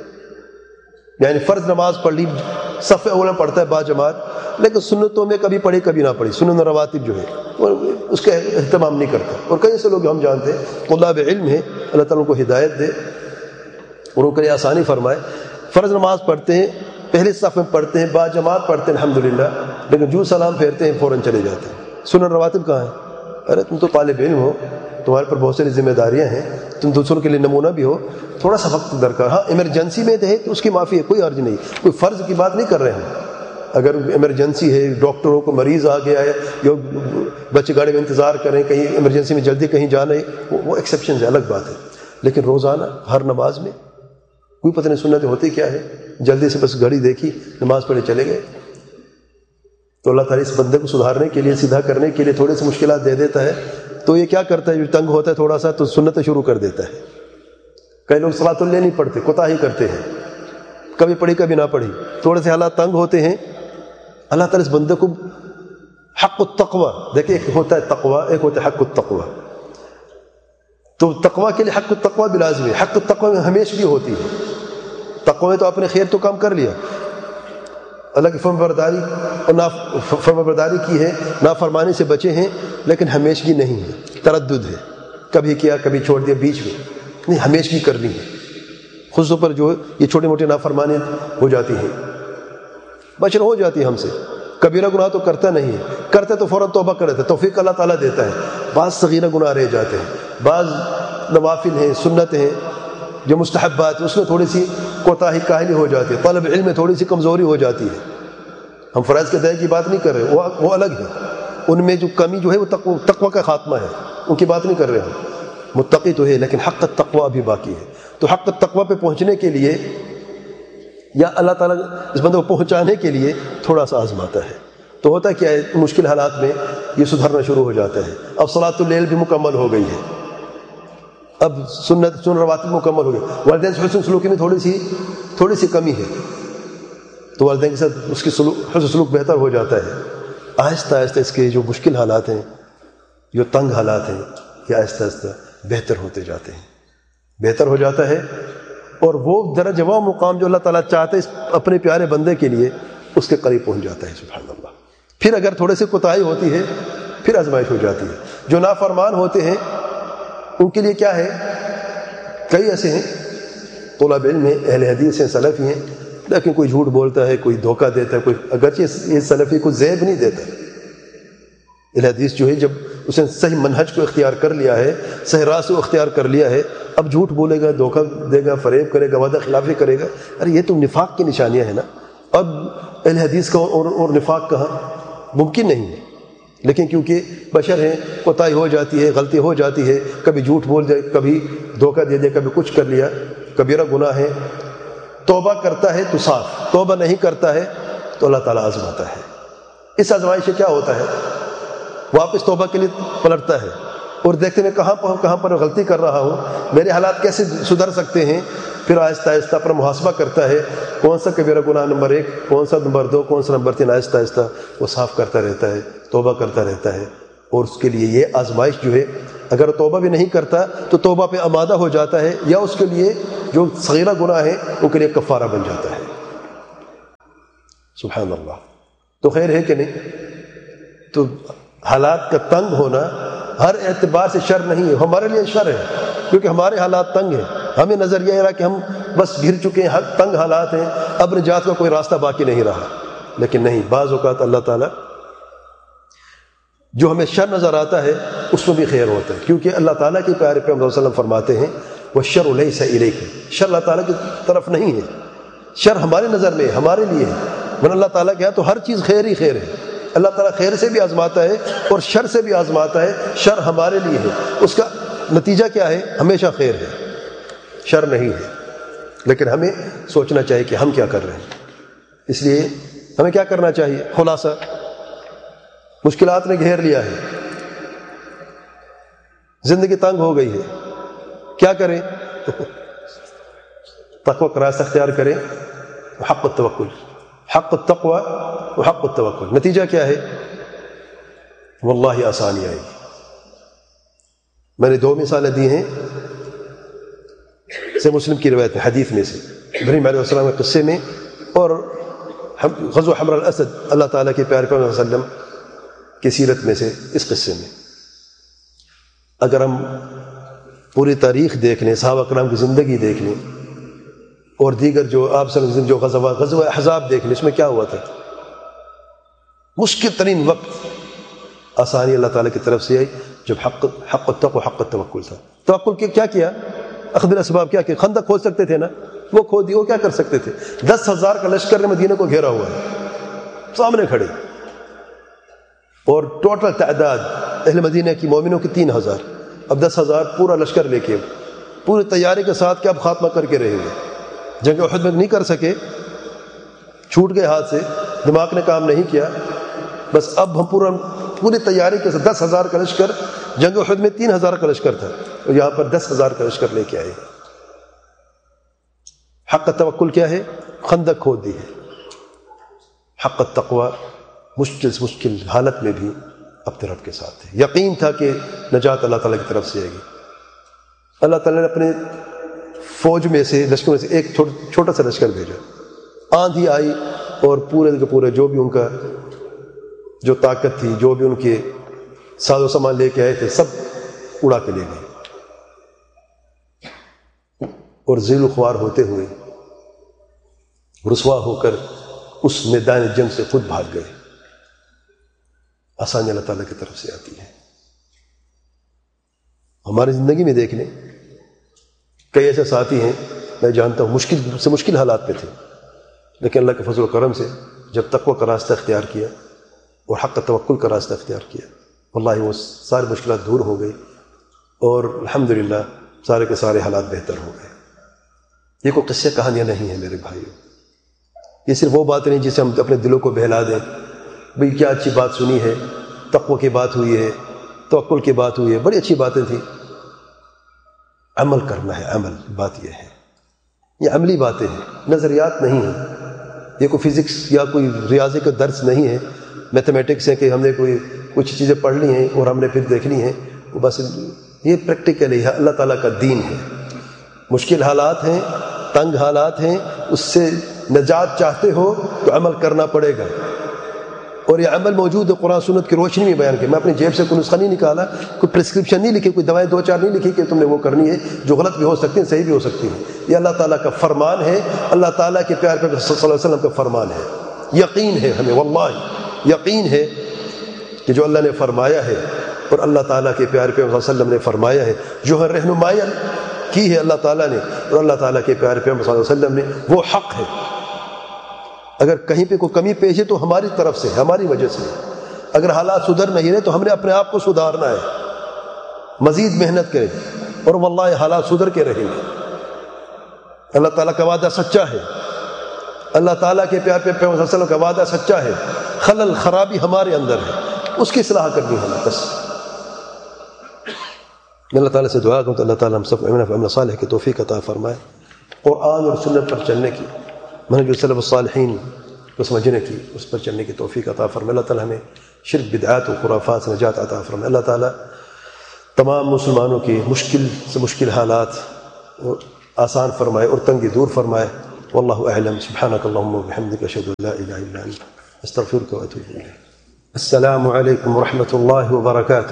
یعنی فرض نماز پڑھ لی, صف اول پڑھتا ہے با جماعت, لیکن سنتوں میں کبھی پڑھی کبھی نہ پڑھی, سنن رواتب جو ہے اس کا اہتمام نہیں کرتا. اور کئی ایسے لوگ ہم جانتے ہیں طلاب علم ہیں, اللہ تعالیٰ ان کو ہدایت دے اور ان کے لیے آسانی فرمائے, فرض نماز پڑھتے ہیں, پہلے صف میں پڑھتے ہیں, با جماعت پڑھتے ہیں الحمدللہ, لیکن جو سلام پھیرتے ہیں فوراً چلے جاتے ہیں. سنن رواتب کہاں ہیں؟ ارے تم تو طالب علم ہو, تمہارے پر بہت ساری ذمہ داریاں ہیں, تم دوسروں کے لیے نمونہ بھی ہو, تھوڑا سا وقت درکار. ہاں ایمرجنسی میں ہے تو اس کی معافی ہے, کوئی عرض نہیں, کوئی فرض کی بات نہیں کر رہے ہیں. اگر ایمرجنسی ہے, ڈاکٹروں کو مریض آ گیا ہے, یا بچے گاڑی میں انتظار کریں, کہیں ایمرجنسی میں جلدی کہیں جانا ہے, وہ ایکسیپشن ہے, الگ بات ہے. لیکن روزانہ ہر نماز میں کوئی پتہ نہیں سنتیں ہوتی کیا ہے, جلدی سے بس گھڑی دیکھی, نماز پڑھے چلے گئے. تو اللہ تعالیٰ اس بندے کو سدھارنے کے لیے, سیدھا کرنے کے لیے تھوڑی سی مشکلات دے دیتا ہے. تو یہ کیا کرتا ہے, جو تنگ ہوتا ہے تھوڑا سا, تو سنتیں شروع کر دیتا ہے. کئی لوگ صلاۃ اللہ نہیں پڑھتے, کوتاہی کرتے ہیں, کبھی پڑھی کبھی نہ پڑھی, تھوڑے سے حالات تنگ ہوتے ہیں. اللہ تعالیٰ اس بندے کو حق التقوی, دیکھیں ایک ہوتا ہے تقوی, ایک ہوتا ہے حق التقوی. تو تقوی کے لیے حق التقوی بھی لازمی ہے. حق التقوی میں ہمیشہ بھی ہوتی ہے. تقوی میں تو آپ نے خیر تو کام کر لیا, اللہ کی فرمانبرداری اور فرمانبرداری کی ہے, نافرمانی سے بچے ہیں, لیکن ہمیشگی نہیں ہے, تردد ہے, کبھی کیا کبھی چھوڑ دیا, بیچ میں نہیں, ہمیشگی کرنی ہے. خود پر جو یہ چھوٹی موٹی نافرمانی ہو جاتی ہیں, بچن ہو جاتی ہے ہم سے. کبیرہ گناہ تو کرتا نہیں ہے, کرتے تو فوراً توبہ کر دیتا ہے, توفیق اللہ تعالیٰ دیتا ہے. بعض صغیرہ گناہ رہ جاتے ہیں, بعض نوافل ہیں, سنت ہیں, جو مستحبات, اس میں تھوڑی سی کوتاہی کاہلی ہو جاتی ہے. طلب علم میں تھوڑی سی کمزوری ہو جاتی ہے. ہم فرائض کے دائرے کی بات نہیں کر رہے, وہ الگ ہے. ان میں جو کمی جو ہے وہ تقوی کا خاتمہ ہے, ان کی بات نہیں کر رہے ہم. متقی تو ہے, لیکن حق التقوی بھی باقی ہے. تو حق التقوی پہ پہنچنے کے لیے, یا اللہ تعالیٰ اس بندے کو پہنچانے کے لیے تھوڑا سا آزماتا ہے. تو ہوتا کیا ہے, مشکل حالات میں یہ سدھرنا شروع ہو جاتا ہے. اب صلاۃ اللیل بھی مکمل ہو گئی ہے, اب سنت رواتب مکمل ہو گئی. والدین سے حسن سلوکی میں تھوڑی سی کمی ہے, تو والدین کے ساتھ اس کی حسن سلوک بہتر ہو جاتا ہے. آہستہ آہستہ اس کے جو مشکل حالات ہیں, جو تنگ حالات ہیں, یہ آہستہ آہستہ بہتر ہوتے جاتے ہیں, بہتر ہو جاتا ہے. اور وہ درجہ و مقام جو اللہ تعالیٰ چاہتا ہے اپنے پیارے بندے کے لیے, اس کے قریب پہنچ جاتا ہے. سبحان اللہ. پھر اگر تھوڑے سے کوتاہی ہوتی ہے, پھر آزمائش ہو جاتی ہے. جو نافرمان ہوتے ہیں ان کے لیے کیا ہے, کئی ایسے ہیں طلاب علم میں, اہل حدیث ہیں, سلفی ہیں, لیکن کوئی جھوٹ بولتا ہے, کوئی دھوکہ دیتا ہے, کوئی اگرچہ یہ سلفی کو زیب نہیں دیتا. اہل حدیث جو ہے جب اس نے صحیح منہج کو اختیار کر لیا ہے, صحیح راہ کو اختیار کر لیا ہے, اب جھوٹ بولے گا, دھوکہ دے گا, فریب کرے گا, وعدہ خلافی کرے گا, ارے یہ تو نفاق کی نشانیاں ہیں نا. اب اہل حدیث کا اور نفاق کہاں, ممکن نہیں ہے. لیکن کیونکہ بشر ہیں, کوتاہی ہو جاتی ہے, غلطی ہو جاتی ہے, کبھی جھوٹ بول دے, کبھی دھوکہ دے دے, کبھی کچھ کر لیا, کبیرہ گناہ ہے. توبہ کرتا ہے تو صاف, توبہ نہیں کرتا ہے تو اللہ تعالیٰ آزماتا ہے. اس آزمائش سے کیا ہوتا ہے, واپس توبہ کے لیے پلٹتا ہے اور دیکھتے ہیں کہاں پر غلطی کر رہا ہوں, میرے حالات کیسے سدھر سکتے ہیں. پھر آہستہ آہستہ اپنا محاسبہ کرتا ہے, کون سا کبیرہ گناہ نمبر 1, کون سا نمبر 2, کون سا نمبر 3, آہستہ آہستہ وہ صاف کرتا رہتا ہے, توبہ کرتا رہتا ہے. اور اس کے لیے یہ آزمائش جو ہے اگر توبہ بھی نہیں کرتا تو توبہ پہ آمادہ ہو جاتا ہے، یا اس کے لیے جو صغیرہ گناہ ہے ان کے لیے کفارہ بن جاتا ہے۔ سبحان اللہ۔ تو خیر ہے کہ نہیں؟ تو حالات کا تنگ ہونا ہر اعتبار سے شر نہیں ہے، ہمارے لیے شر ہے کیونکہ ہمارے حالات تنگ ہیں۔ ہمیں نظر یہ رہا کہ ہم بس گھر چکے ہیں، تنگ حالات ہیں، اب نجات کا کوئی راستہ باقی نہیں رہا۔ لیکن نہیں، بعض اوقات اللہ تعالیٰ جو ہمیں شر نظر آتا ہے اس میں بھی خیر ہوتا ہے، کیونکہ اللہ تعالیٰ کے پیارے پیغمبر صلی اللہ علیہ وسلم فرماتے ہیں وَالشَّرُ لَيْسَ إِلَيْكَ، شر اللہ تعالیٰ کی طرف نہیں ہے، شر ہمارے نظر میں ہمارے لیے ہے، ورنہ اللہ تعالیٰ کیا تو ہر چیز خیر ہی خیر ہے۔ اللہ تعالیٰ خیر سے بھی آزماتا ہے اور شر سے بھی آزماتا ہے، شر ہمارے لیے ہے، اس کا نتیجہ کیا ہے؟ ہمیشہ خیر ہے، شر نہیں ہے۔ لیکن ہمیں سوچنا چاہیے کہ ہم کیا کر رہے ہیں۔ اس لیے ہمیں کیا کرنا چاہیے؟ خلاصہ، مشکلات نے گھیر لیا ہے، زندگی تنگ ہو گئی ہے، کیا کریں؟ تقوی کا راستہ اختیار کریں، حق التوکل، حق التقوی وحق التوکل۔ نتیجہ کیا ہے؟ واللہ آسانی آئے گی۔ میں نے 2 مثالیں دی ہیں سے مسلم کی روایت میں، حدیث میں سے، ابراہیم علیہ السلام کے قصے میں اور غزوہ حمر الاسد اللہ تعالیٰ کے پیارے پیغمبر صلی اللہ علیہ وسلم کی سیرت میں سے اس قصے میں۔ اگر ہم پوری تاریخ دیکھ لیں، صحابہ کرام کی زندگی دیکھ لیں اور دیگر جو آپ صلی اللہ علیہ وسلم جو غزوہ احزاب دیکھ لیں، اس میں کیا ہوا تھا؟ مشکل ترین وقت آسانی اللہ تعالیٰ کی طرف سے آئی جب حق التقوی حق التوکل تھا۔ توکل کیا کیا؟ اخذ بالاسباب کیا کیا؟ خندق کھود سکتے تھے نا، وہ کھود دی، وہ کیا کر سکتے تھے؟ 10,000 کا لشکر نے مدینہ کو گھیرا ہوا ہے، سامنے کھڑے، اور ٹوٹل تعداد اہل مدینہ کی مومنوں کی 3,000، اب 10,000 پورا لشکر لے کے پوری تیاری کے ساتھ کیا اب خاتمہ کر کے رہیں گے؟ جنگ احد میں نہیں کر سکے، چھوٹ گئے ہاتھ سے، دماغ نے کام نہیں کیا، بس اب ہم پوری تیاری کے ساتھ 10,000 کا لشکر، جنگ احد میں 3,000 کا لشکر تھا، اور یہاں پر 10,000 کا لشکر لے کے آئے۔ حق التوکل کیا ہے؟ خندق کھود دی ہے۔ حق التقوی مشکل سے مشکل حالت میں بھی اپنے رب کے ساتھ ہے، یقین تھا کہ نجات اللہ تعالیٰ کی طرف سے آئے گی۔ اللہ تعالیٰ نے اپنے فوج میں سے، لشکر میں سے ایک چھوٹا سا لشکر بھیجا، آندھی آئی اور پورے کے پورے جو بھی ان کا جو طاقت تھی، جو بھی ان کے ساز و سامان لے کے آئے تھے، سب اڑا کے لے گئے، اور ذیل و خوار ہوتے ہوئے رسوا ہو کر اس میدان جنگ سے خود بھاگ گئے۔ آسانی اللہ تعالیٰ کی طرف سے آتی ہے۔ ہماری زندگی میں دیکھ لیں، کئی ایسے ساتھی ہیں میں جانتا ہوں مشکل سے مشکل حالات میں تھے، لیکن اللہ کے فضل و کرم سے جب تقوی کا راستہ اختیار کیا اور حق توکل کا راستہ اختیار کیا، واللہ وہ ساری مشکلات دور ہو گئی، اور الحمدللہ سارے کے سارے حالات بہتر ہو گئے۔ یہ کوئی قصے کہانیاں نہیں ہیں میرے بھائیوں، یہ صرف وہ باتیں نہیں جسے ہم اپنے دلوں کو بہلا دیں، بھئی کیا اچھی بات سنی ہے، تقوی کی بات ہوئی ہے، توکل کی بات ہوئی ہے، بڑی اچھی باتیں تھیں۔ عمل کرنا ہے، عمل، بات یہ ہے، یہ عملی باتیں ہیں، نظریات نہیں ہیں، یہ کوئی فزکس یا کوئی ریاضی کا درس نہیں ہے، میتھمیٹکس ہے کہ ہم نے کوئی کچھ چیزیں پڑھ لی ہیں اور ہم نے پھر دیکھنی ہیں، وہ بس یہ پریکٹیکلی ہے، اللہ تعالیٰ کا دین ہے۔ مشکل حالات ہیں، تنگ حالات ہیں، اس سے نجات چاہتے ہو تو عمل کرنا پڑے گا، اور یہ عمل موجود ہے قرآن سنت کی روشنی میں بیان کیا۔ میں اپنی جیب سے کوئی نسخہ نہیں نکالا، کوئی پرسکرپشن نہیں لکھی، کوئی دوائیں 2-4 نہیں لکھی کہ تم نے وہ کرنی ہے، جو غلط بھی ہو سکتی ہیں، صحیح بھی ہو سکتی ہیں۔ یہ اللہ تعالیٰ کا فرمان ہے، اللہ تعالیٰ کے پیارے پیغمبر صلی اللہ علیہ وسلم کا فرمان ہے۔ یقین ہے ہمیں، واللہ یقین ہے کہ جو اللہ نے فرمایا ہے اور اللہ تعالیٰ کے پیارے پیغمبر صلی اللہ علیہ وسلم نے فرمایا ہے، جو ہے رہنمائی کی ہے اللہ تعالیٰ نے اور اللہ تعالیٰ کے پیارے پیغمبر صلی اللہ علیہ وسلم نے، وہ حق ہے۔ اگر کہیں پہ کوئی کمی پیش ہے تو ہماری طرف سے، ہماری وجہ سے۔ اگر حالات سدھر نہیں رہے تو ہم نے اپنے آپ کو سدھارنا ہے، مزید محنت کریں، اور واللہ حالات سدھر کے رہیں گے۔ اللہ تعالیٰ کا وعدہ سچا ہے، اللہ تعالیٰ کے پیارے پیغمبر صلی اللہ علیہ وسلم کا وعدہ سچا ہے، خلل خرابی ہمارے اندر ہے، اس کی اصلاح کرنی ہے ہمیں بس۔ میں اللہ تعالیٰ سے دعا کروں تو اللہ تعالیٰ ہم سب عمل صالح کی توفیق عطا فرمائے، قرآن اور سنت پر چلنے کی، منہج السلف الصالحین کو سمجھنے کی، اس پر چلنے کی توفیق عطا فرمائے۔ اللہ تعالیٰ ہمیں شرک بدعات و خرافات سے نجات عطا فرمائے۔ اللہ تعالیٰ تمام مسلمانوں کی مشکل سے مشکل حالات آسان فرمائے اور تنگی دور فرمائے۔ واللہ اعلم۔ سبحانک اللہم و بحمدک، اشہد ان لا الہ الا انت، استغفرک و اتوب الیک۔ السلام علیکم ورحمۃ اللہ وبرکاتہ۔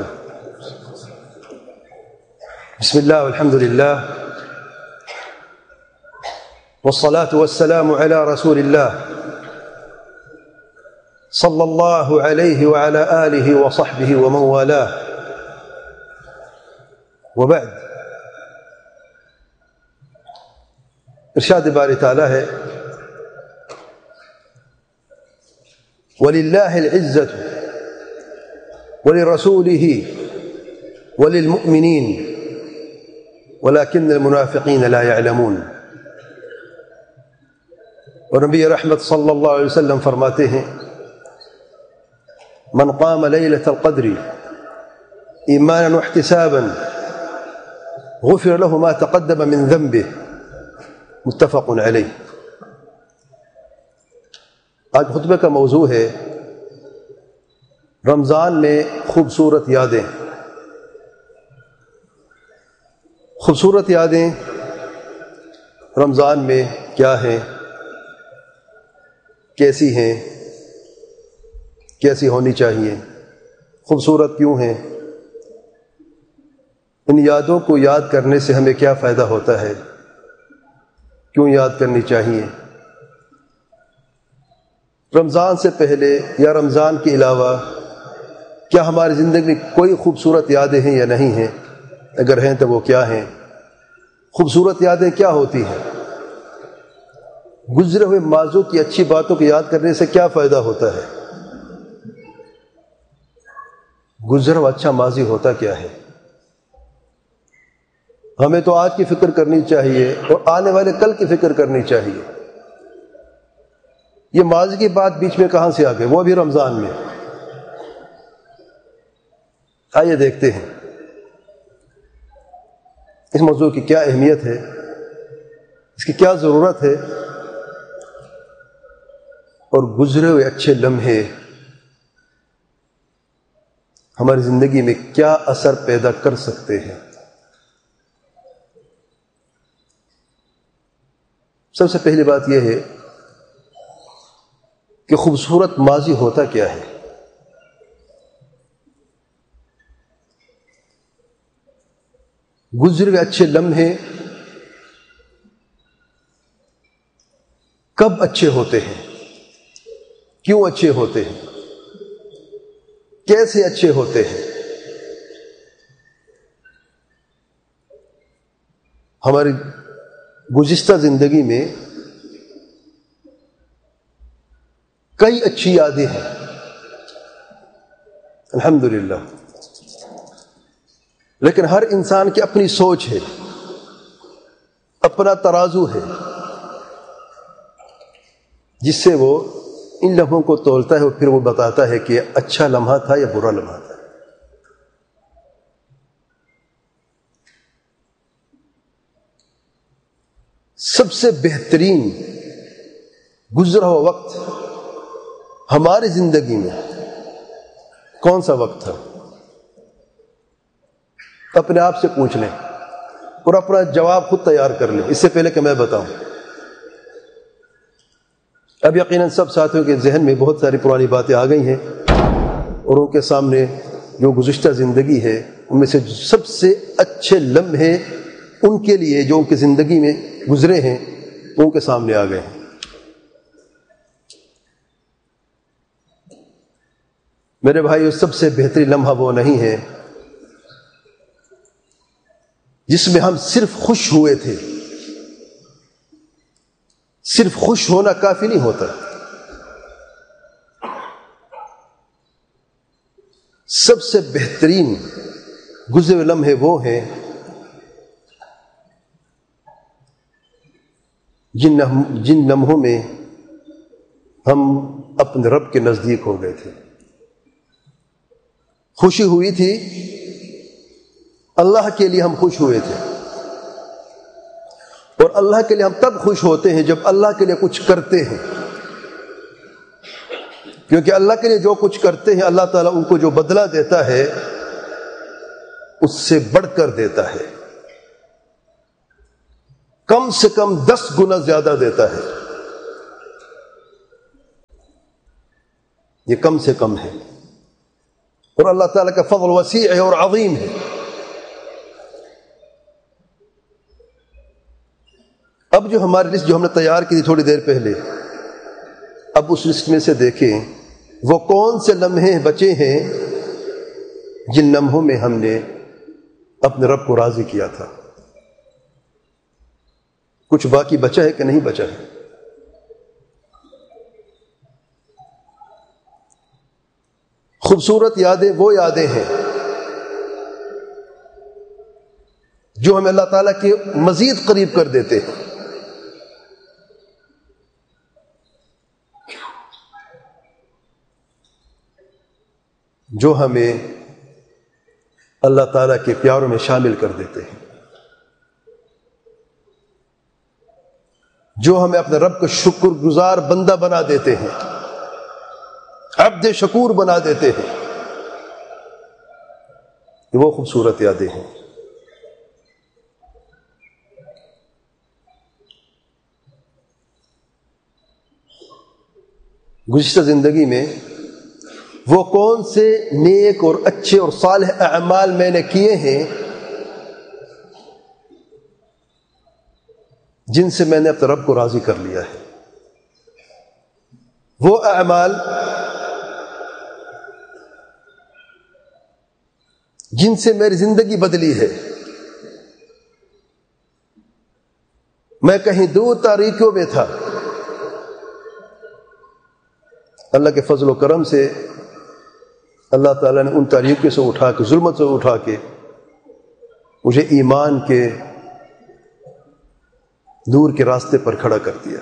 بسم اللہ والحمد للہ والصلاة والسلام على رسول الله صلى الله عليه وعلى آله وصحبه ومن والاه، وبعد۔ ارشاد باری تعالیٰ ہے وَلِلَّهِ الْعِزَّةُ وَلِرَسُولِهِ وَلِلْمُؤْمِنِينَ وَلَكِنَّ الْمُنَافِقِينَ لَا يَعْلَمُونَ۔ اور نبی رحمت صلی اللہ علیہ وسلم فرماتے ہیں من قام لیلۃ القدر ایمانا واحتسابا غفر له ما تقدم من ذنبه، متفق علیہ۔ آج خطبے کا موضوع ہے رمضان میں خوبصورت یادیں۔ خوبصورت یادیں رمضان میں کیا ہیں، کیسی ہیں، کیسی ہونی چاہیے، خوبصورت کیوں ہیں، ان یادوں کو یاد کرنے سے ہمیں کیا فائدہ ہوتا ہے، کیوں یاد کرنی چاہیے۔ رمضان سے پہلے یا رمضان کے علاوہ کیا ہماری زندگی میں کوئی خوبصورت یادیں ہیں یا نہیں ہیں؟ اگر ہیں تو وہ کیا ہیں؟ خوبصورت یادیں کیا ہوتی ہیں؟ گزرے ہوئے ماضی کی اچھی باتوں کو یاد کرنے سے کیا فائدہ ہوتا ہے؟ گزرا ہوا اچھا ماضی ہوتا کیا ہے؟ ہمیں تو آج کی فکر کرنی چاہیے اور آنے والے کل کی فکر کرنی چاہیے۔ یہ ماضی کی بات بیچ میں کہاں سے آ گئی، وہ بھی رمضان میں؟ آئیے دیکھتے ہیں اس موضوع کی کیا اہمیت ہے، اس کی کیا ضرورت ہے، اور گزرے ہوئے اچھے لمحے ہماری زندگی میں کیا اثر پیدا کر سکتے ہیں۔ سب سے پہلی بات یہ ہے کہ خوبصورت ماضی ہوتا کیا ہے۔ گزرے ہوئے اچھے لمحے کب اچھے ہوتے ہیں، کیوں اچھے ہوتے ہیں، کیسے اچھے ہوتے ہیں؟ ہماری گزشتہ زندگی میں کئی اچھی یادیں ہیں الحمدللہ، لیکن ہر انسان کی اپنی سوچ ہے، اپنا ترازو ہے جس سے وہ ان لمحوں کو تولتا ہے اور پھر وہ بتاتا ہے کہ اچھا لمحہ تھا یا برا لمحہ تھا۔ سب سے بہترین گزرا ہوا وقت ہماری زندگی میں کون سا وقت تھا؟ اپنے آپ سے پوچھ لیں اور اپنا جواب خود تیار کر لیں، اس سے پہلے کہ میں بتاؤں۔ اب یقیناً سب ساتھیوں کے ذہن میں بہت ساری پرانی باتیں آ گئی ہیں اور ان کے سامنے جو گزشتہ زندگی ہے ان میں سے سب سے اچھے لمحے ان کے لیے جو ان کی زندگی میں گزرے ہیں ان کے سامنے آ گئے ہیں۔ میرے بھائیو، سب سے بہترین لمحہ وہ نہیں ہے جس میں ہم صرف خوش ہوئے تھے۔ صرف خوش ہونا کافی نہیں ہوتا، سب سے بہترین گزرے ہوئے لمحے وہ ہیں جن لمحوں میں ہم اپنے رب کے نزدیک ہو گئے تھے۔ خوشی ہوئی تھی، اللہ کے لیے ہم خوش ہوئے تھے، اور اللہ کے لیے ہم تب خوش ہوتے ہیں جب اللہ کے لیے کچھ کرتے ہیں۔ کیونکہ اللہ کے لیے جو کچھ کرتے ہیں اللہ تعالیٰ ان کو جو بدلہ دیتا ہے اس سے بڑھ کر دیتا ہے، کم سے کم 10 گنا زیادہ دیتا ہے، یہ کم سے کم ہے، اور اللہ تعالیٰ کا فضل وسیع ہے اور عظیم ہے۔ اب جو ہماری لسٹ جو ہم نے تیار کی تھی تھوڑی دیر پہلے، اب اس لسٹ میں سے دیکھیں وہ کون سے لمحے بچے ہیں جن لمحوں میں ہم نے اپنے رب کو راضی کیا تھا۔ کچھ باقی بچا ہے کہ نہیں بچا ہے؟ خوبصورت یادیں وہ یادیں ہیں جو ہمیں اللہ تعالیٰ کے مزید قریب کر دیتے ہیں۔ جو ہمیں اللہ تعالیٰ کے پیاروں میں شامل کر دیتے ہیں، جو ہمیں اپنے رب کا شکر گزار بندہ بنا دیتے ہیں، عبد شکور بنا دیتے ہیں، یہ وہ خوبصورت یادیں ہیں۔ گزشتہ زندگی میں وہ کون سے نیک اور اچھے اور صالح اعمال میں نے کیے ہیں جن سے میں نے اپنے رب کو راضی کر لیا ہے؟ وہ اعمال جن سے میری زندگی بدلی ہے، میں کہیں دور تاریکیوں میں تھا، اللہ کے فضل و کرم سے اللہ تعالیٰ نے ان تاریکیوں سے اٹھا کے، ظلمت سے اٹھا کے مجھے ایمان کے نور کے راستے پر کھڑا کر دیا۔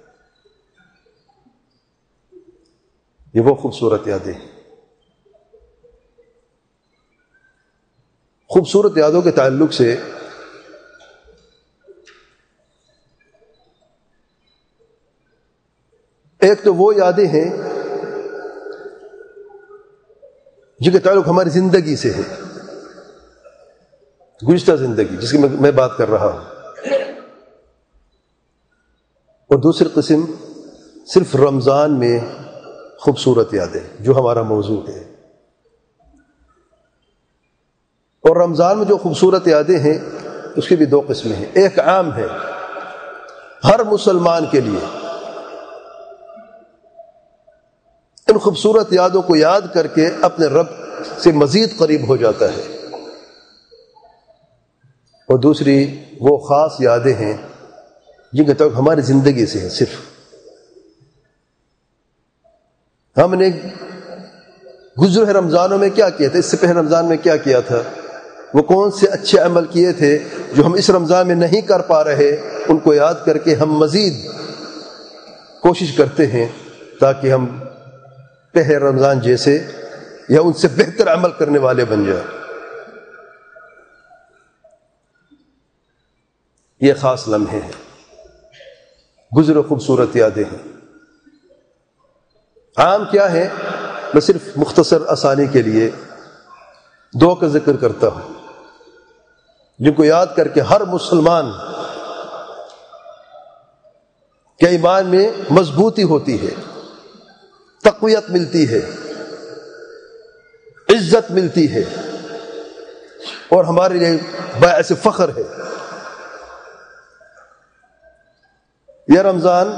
یہ وہ خوبصورت یادیں ہیں۔ خوبصورت یادوں کے تعلق سے ایک تو وہ یادیں ہیں جن کا تعلق ہماری زندگی سے ہے، گزشتہ زندگی جس کی میں بات کر رہا ہوں، اور دوسری قسم صرف رمضان میں خوبصورت یادیں جو ہمارا موضوع ہے۔ اور رمضان میں جو خوبصورت یادیں ہیں اس کی بھی 2 قسمیں ہیں۔ ایک عام ہے ہر مسلمان کے لیے، ان خوبصورت یادوں کو یاد کر کے اپنے رب سے مزید قریب ہو جاتا ہے، اور دوسری وہ خاص یادیں ہیں جن کا تعلق ہماری زندگی سے ہے۔ صرف ہم نے گزرے رمضانوں میں کیا کیا تھا، اس سے پہلے رمضان میں کیا کیا تھا، وہ کون سے اچھے عمل کیے تھے جو ہم اس رمضان میں نہیں کر پا رہے، ان کو یاد کر کے ہم مزید کوشش کرتے ہیں تاکہ ہم پہلے رمضان جیسے یا ان سے بہتر عمل کرنے والے بن جائیں۔ یہ خاص لمحے ہیں، گزرے خوبصورت یادیں ہیں۔ عام کیا ہے، میں صرف مختصر آسانی کے لیے 2 کا ذکر کرتا ہوں جن کو یاد کر کے ہر مسلمان کے ایمان میں مضبوطی ہوتی ہے، تقویت ملتی ہے، عزت ملتی ہے، اور ہمارے لیے باعث فخر ہے۔ یہ رمضان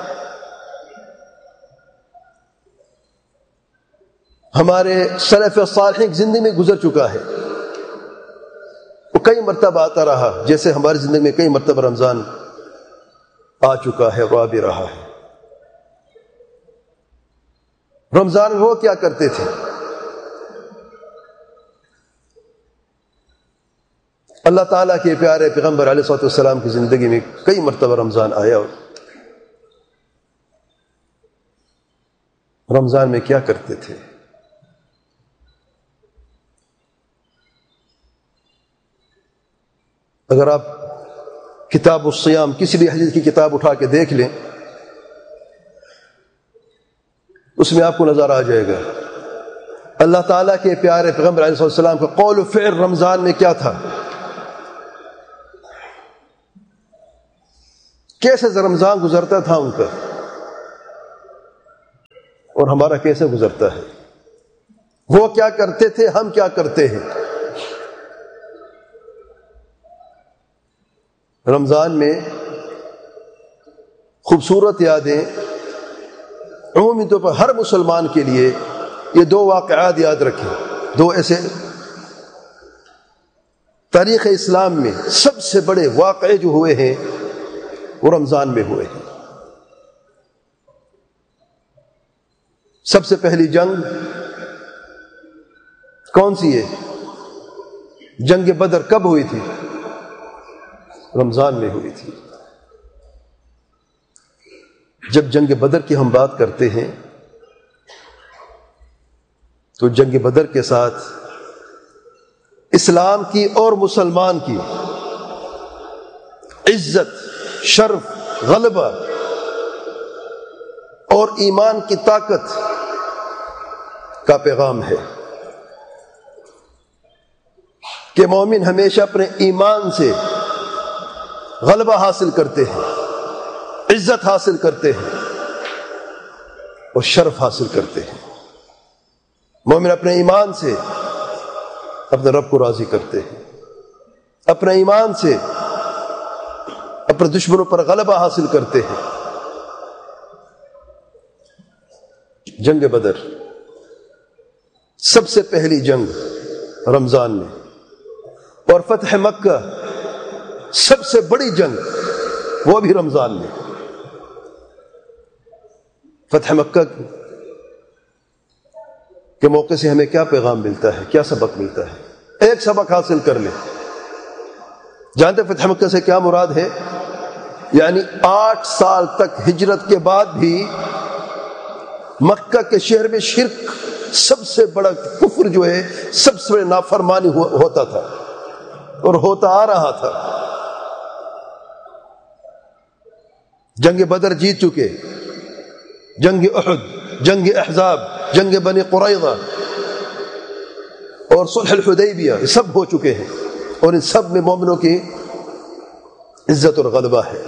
ہمارے سلف صالحین کی زندگی میں گزر چکا ہے، وہ کئی مرتبہ آتا رہا، جیسے ہماری زندگی میں کئی مرتبہ رمضان آ چکا ہے اور آ بھی رہا ہے۔ رمضان وہ کیا کرتے تھے؟ اللہ تعالیٰ کے پیارے پیغمبر علیہ الصلوۃ والسلام کی زندگی میں کئی مرتبہ رمضان آیا، اور رمضان میں کیا کرتے تھے؟ اگر آپ کتاب الصیام کسی بھی حدیث کی کتاب اٹھا کے دیکھ لیں، اس میں آپ کو نظر آ جائے گا اللہ تعالیٰ کے پیارے پیغمبر علیہ السلام کا قول و فعل رمضان میں کیا تھا، کیسے رمضان گزرتا تھا ان کا، اور ہمارا کیسے گزرتا ہے، وہ کیا کرتے تھے، ہم کیا کرتے ہیں۔ رمضان میں خوبصورت یادیں، عمومی طور پر ہر مسلمان کے لیے یہ دو واقعات یاد رکھیں، دو ایسے تاریخ اسلام میں سب سے بڑے واقعے جو ہوئے ہیں وہ رمضان میں ہوئے ہیں۔ سب سے پہلی جنگ کون سی ہے؟ جنگ بدر کب ہوئی تھی؟ رمضان میں ہوئی تھی۔ جب جنگ بدر کی ہم بات کرتے ہیں تو جنگ بدر کے ساتھ اسلام کی اور مسلمان کی عزت، شرف، غلبہ اور ایمان کی طاقت کا پیغام ہے کہ مومن ہمیشہ اپنے ایمان سے غلبہ حاصل کرتے ہیں، عزت حاصل کرتے ہیں اور شرف حاصل کرتے ہیں۔ مومن اپنے ایمان سے اپنے رب کو راضی کرتے ہیں، اپنے ایمان سے اپنے دشمنوں پر غلبہ حاصل کرتے ہیں۔ جنگ بدر سب سے پہلی جنگ رمضان میں، اور فتح مکہ سب سے بڑی جنگ وہ بھی رمضان میں۔ فتح مکہ کے موقع سے ہمیں کیا پیغام ملتا ہے، کیا سبق ملتا ہے؟ ایک سبق حاصل کر لیں۔ جانتے فتح مکہ سے کیا مراد ہے؟ یعنی 8 سال تک ہجرت کے بعد بھی مکہ کے شہر میں شرک، سب سے بڑا کفر جو ہے، سب سے بڑی نافرمانی ہوتا تھا اور ہوتا آ رہا تھا۔ جنگ بدر جیت چکے، جنگ احد، جنگ احزاب، جنگ بنی قریظہ اور صلح الحدیبیہ، یہ سب ہو چکے ہیں، اور ان سب میں مومنوں کی عزت اور غلبہ ہے۔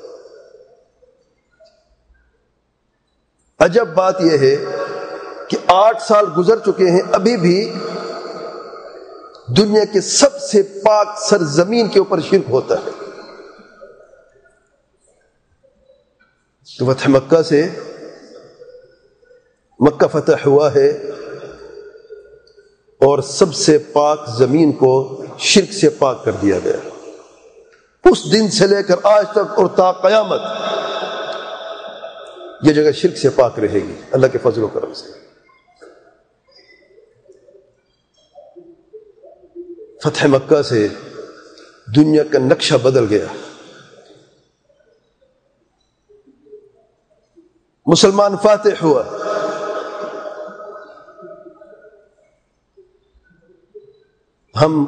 عجب بات یہ ہے کہ 8 سال گزر چکے ہیں، ابھی بھی دنیا کے سب سے پاک سرزمین کے اوپر شرک ہوتا ہے۔ تو فتح مکہ سے، مکہ فتح ہوا ہے اور سب سے پاک زمین کو شرک سے پاک کر دیا گیا۔ اس دن سے لے کر آج تک اور تا قیامت یہ جگہ شرک سے پاک رہے گی اللہ کے فضل و کرم سے۔ فتح مکہ سے دنیا کا نقشہ بدل گیا، مسلمان فاتح ہوا، ہم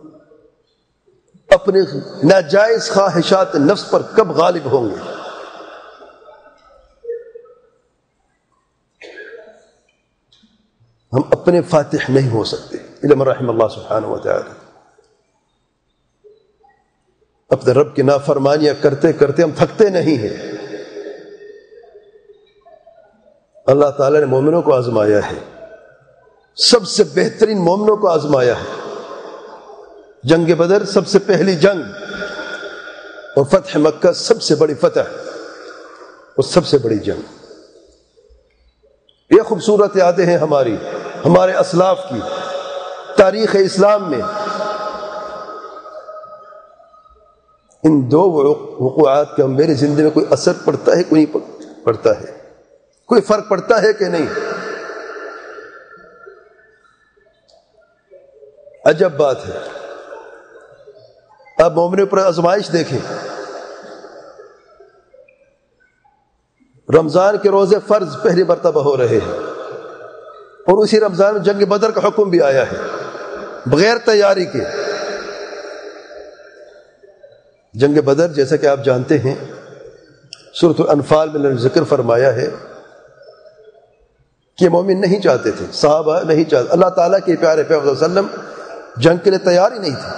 اپنے ناجائز خواہشات نفس پر کب غالب ہوں گے؟ ہم اپنے فاتح نہیں ہو سکتے الا من رحم اللہ سبحانہ و تعالی۔ اپنے رب کی نافرمانیاں کرتے کرتے ہم تھکتے نہیں ہیں۔ اللہ تعالی نے مومنوں کو آزمایا ہے، سب سے بہترین مومنوں کو آزمایا ہے۔ جنگ بدر سب سے پہلی جنگ، اور فتح مکہ سب سے بڑی فتح اور سب سے بڑی جنگ۔ یہ خوبصورت یادیں ہیں ہمارے اسلاف کی تاریخ اسلام میں۔ ان دو وقوعات کا میری زندگی میں کوئی اثر پڑتا ہے، کوئی نہیں پڑتا ہے، کوئی فرق پڑتا ہے کہ نہیں؟ عجب بات ہے۔ اب مومنوں پر آزمائش دیکھیں۔ رمضان کے روزے فرض پہلی مرتبہ ہو رہے ہیں، اور اسی رمضان میں جنگ بدر کا حکم بھی آیا ہے بغیر تیاری کے۔ جنگ بدر جیسا کہ آپ جانتے ہیں سورۃ الانفال میں ذکر فرمایا ہے کہ مومن نہیں چاہتے تھے، صحابہ نہیں چاہتے، اللہ تعالیٰ کے پیارے پیغمبر صلی اللہ علیہ وسلم جنگ کے لیے تیار ہی نہیں تھے۔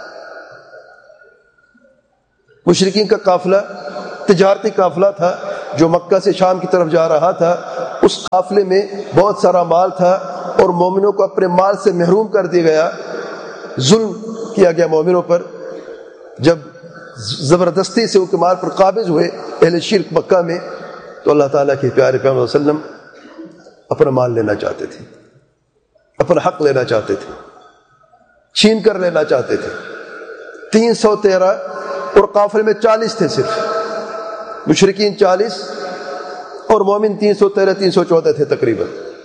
مشرکین کا قافلہ تجارتی قافلہ تھا جو مکہ سے شام کی طرف جا رہا تھا، اس قافلے میں بہت سارا مال تھا اور مومنوں کو اپنے مال سے محروم کر دیا گیا، ظلم کیا گیا مومنوں پر۔ جب زبردستی سے ان کے مال پر قابض ہوئے اہل شرک مکہ میں، تو اللہ تعالیٰ کے پیارے پیغمبر صلی اللہ علیہ وسلم اپنا مال لینا چاہتے تھے، اپنا حق لینا چاہتے تھے، چھین کر لینا چاہتے تھے۔ 313 اور قافلے میں 40 تھے، صرف مشرکین 40 اور مومن 313 314 تھے تقریباً۔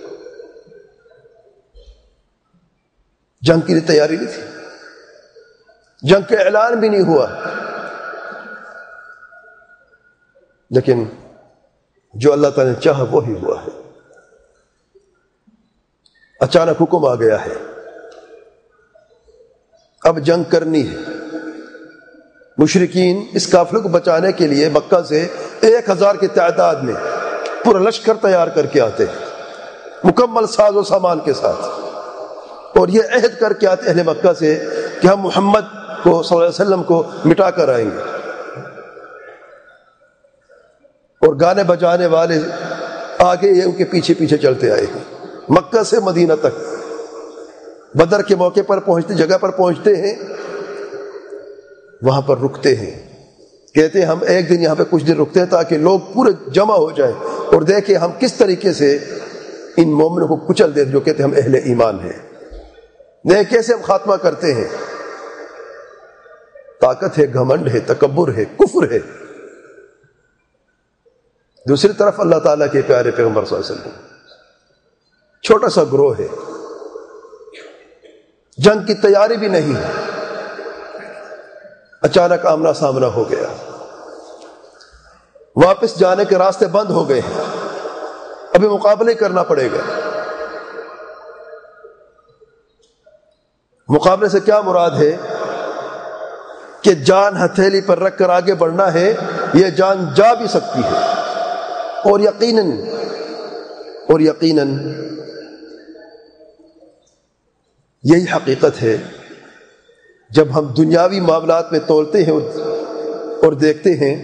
جنگ کی تیاری نہیں تھی، جنگ کا اعلان بھی نہیں ہوا، لیکن جو اللہ تعالیٰ نے چاہا وہی ہوا ہے۔ اچانک حکم آ گیا ہے، اب جنگ کرنی ہے۔ مشرکین اس قافلے کو بچانے کے لیے مکہ سے 1000 کی تعداد میں پورا لشکر تیار کر کے آتے ہیں، مکمل ساز و سامان کے ساتھ، اور یہ عہد کر کے آتے اہل مکہ سے کہ ہم محمد کو صلی اللہ علیہ وسلم کو مٹا کر آئیں گے۔ اور گانے بجانے والے آگے یہ ان کے پیچھے پیچھے چلتے آئے ہیں، مکہ سے مدینہ تک۔ بدر کے موقع پر پہنچتے، جگہ پر پہنچتے ہیں، وہاں پر رکتے ہیں، کہتے ہیں ہم ایک دن یہاں پہ کچھ دن رکتے ہیں تاکہ لوگ پورے جمع ہو جائیں اور دیکھیں ہم کس طریقے سے ان مومنوں کو کچل دیں جو کہتے ہیں ہم اہل ایمان ہیں، دیکھ کیسے ہم خاتمہ کرتے ہیں۔ طاقت ہے، گھمنڈ ہے، تکبر ہے، کفر ہے۔ دوسری طرف اللہ تعالیٰ کے پیارے پیغمبر صلی اللہ علیہ وسلم، چھوٹا سا گروہ ہے، جنگ کی تیاری بھی نہیں ہے، اچانک آمنا سامنا ہو گیا، واپس جانے کے راستے بند ہو گئے ہیں، ابھی مقابلے کرنا پڑے گا۔ مقابلے سے کیا مراد ہے کہ جان ہتھیلی پر رکھ کر آگے بڑھنا ہے، یہ جان جا بھی سکتی ہے، اور یقیناً یہی حقیقت ہے جب ہم دنیاوی معاملات میں تولتے ہیں اور دیکھتے ہیں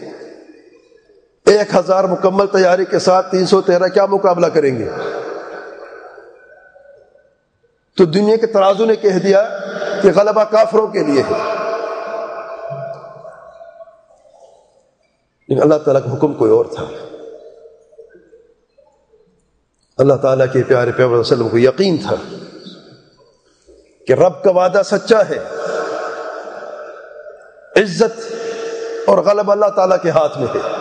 1000 مکمل تیاری کے ساتھ 313 کیا مقابلہ کریں گے؟ تو دنیا کے ترازو نے کہہ دیا کہ غلبہ کافروں کے لیے ہے، لیکن اللہ تعالیٰ کا حکم کوئی اور تھا۔ اللہ تعالیٰ کے پیارے پیغمبر صلی اللہ علیہ وسلم کو یقین تھا کہ رب کا وعدہ سچا ہے، عزت اور غلبہ اللہ تعالیٰ کے ہاتھ میں ہے۔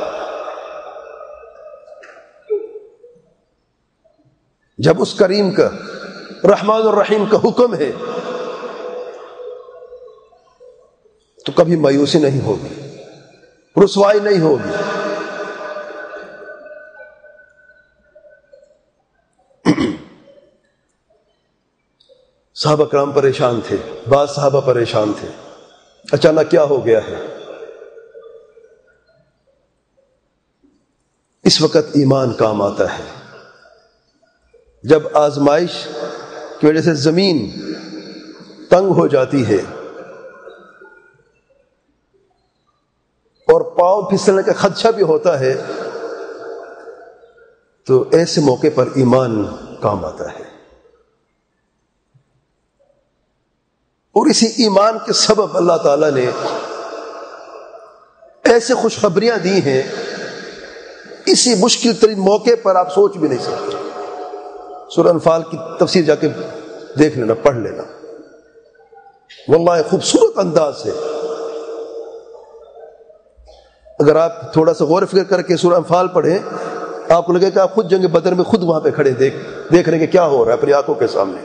جب اس کریم کا، رحمان الرحیم کا حکم ہے تو کبھی مایوسی نہیں ہوگی، رسوائی نہیں ہوگی۔ صحابہ کرام پریشان تھے، بعض صحابہ پریشان تھے، اچانک کیا ہو گیا ہے؟ اس وقت ایمان کام آتا ہے، جب آزمائش کی وجہ سے زمین تنگ ہو جاتی ہے اور پاؤں پھسلنے کا خدشہ بھی ہوتا ہے، تو ایسے موقع پر ایمان کام آتا ہے، اور اسی ایمان کے سبب اللہ تعالیٰ نے ایسے خوشخبریاں دی ہیں، اسی مشکل ترین موقع پر آپ سوچ بھی نہیں سکتے۔ سورہ انفال کی تفسیر جا کے دیکھ لینا، پڑھ لینا، واللہ خوبصورت انداز سے۔ اگر آپ تھوڑا سا غور و فکر کر کے سورہ انفال پڑھیں، آپ کو لگے کہ آپ خود جنگ بدر میں خود وہاں پہ کھڑے دیکھ رہے کہ کیا ہو رہا ہے اپنی آنکھوں کے سامنے۔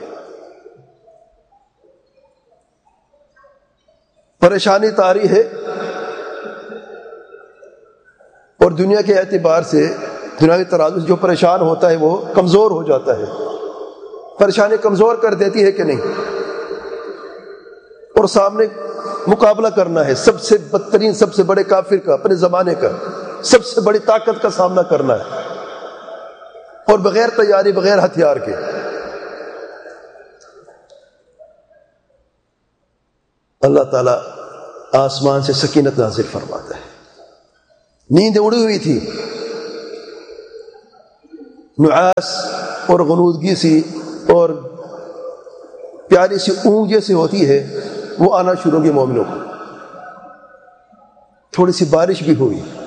پریشانی طاری ہے، اور دنیا کے اعتبار سے، دنیاوی ترازو سے جو پریشان ہوتا ہے وہ کمزور ہو جاتا ہے۔ پریشانی کمزور کر دیتی ہے کہ نہیں؟ اور سامنے مقابلہ کرنا ہے سب سے بدترین، سب سے بڑے کافر کا، اپنے زمانے کا، سب سے بڑی طاقت کا سامنا کرنا ہے۔ اور بغیر تیاری، بغیر ہتھیار کے۔ اللہ تعالیٰ آسمان سے سکینت نازل فرماتا ہے۔ نیند اڑی ہوئی تھی، نعاس اور غنودگی سی اور پیاری سی اونگ جیسے ہوتی ہے وہ آنا شروع کی مومنوں کو۔ تھوڑی سی بارش بھی ہوئی،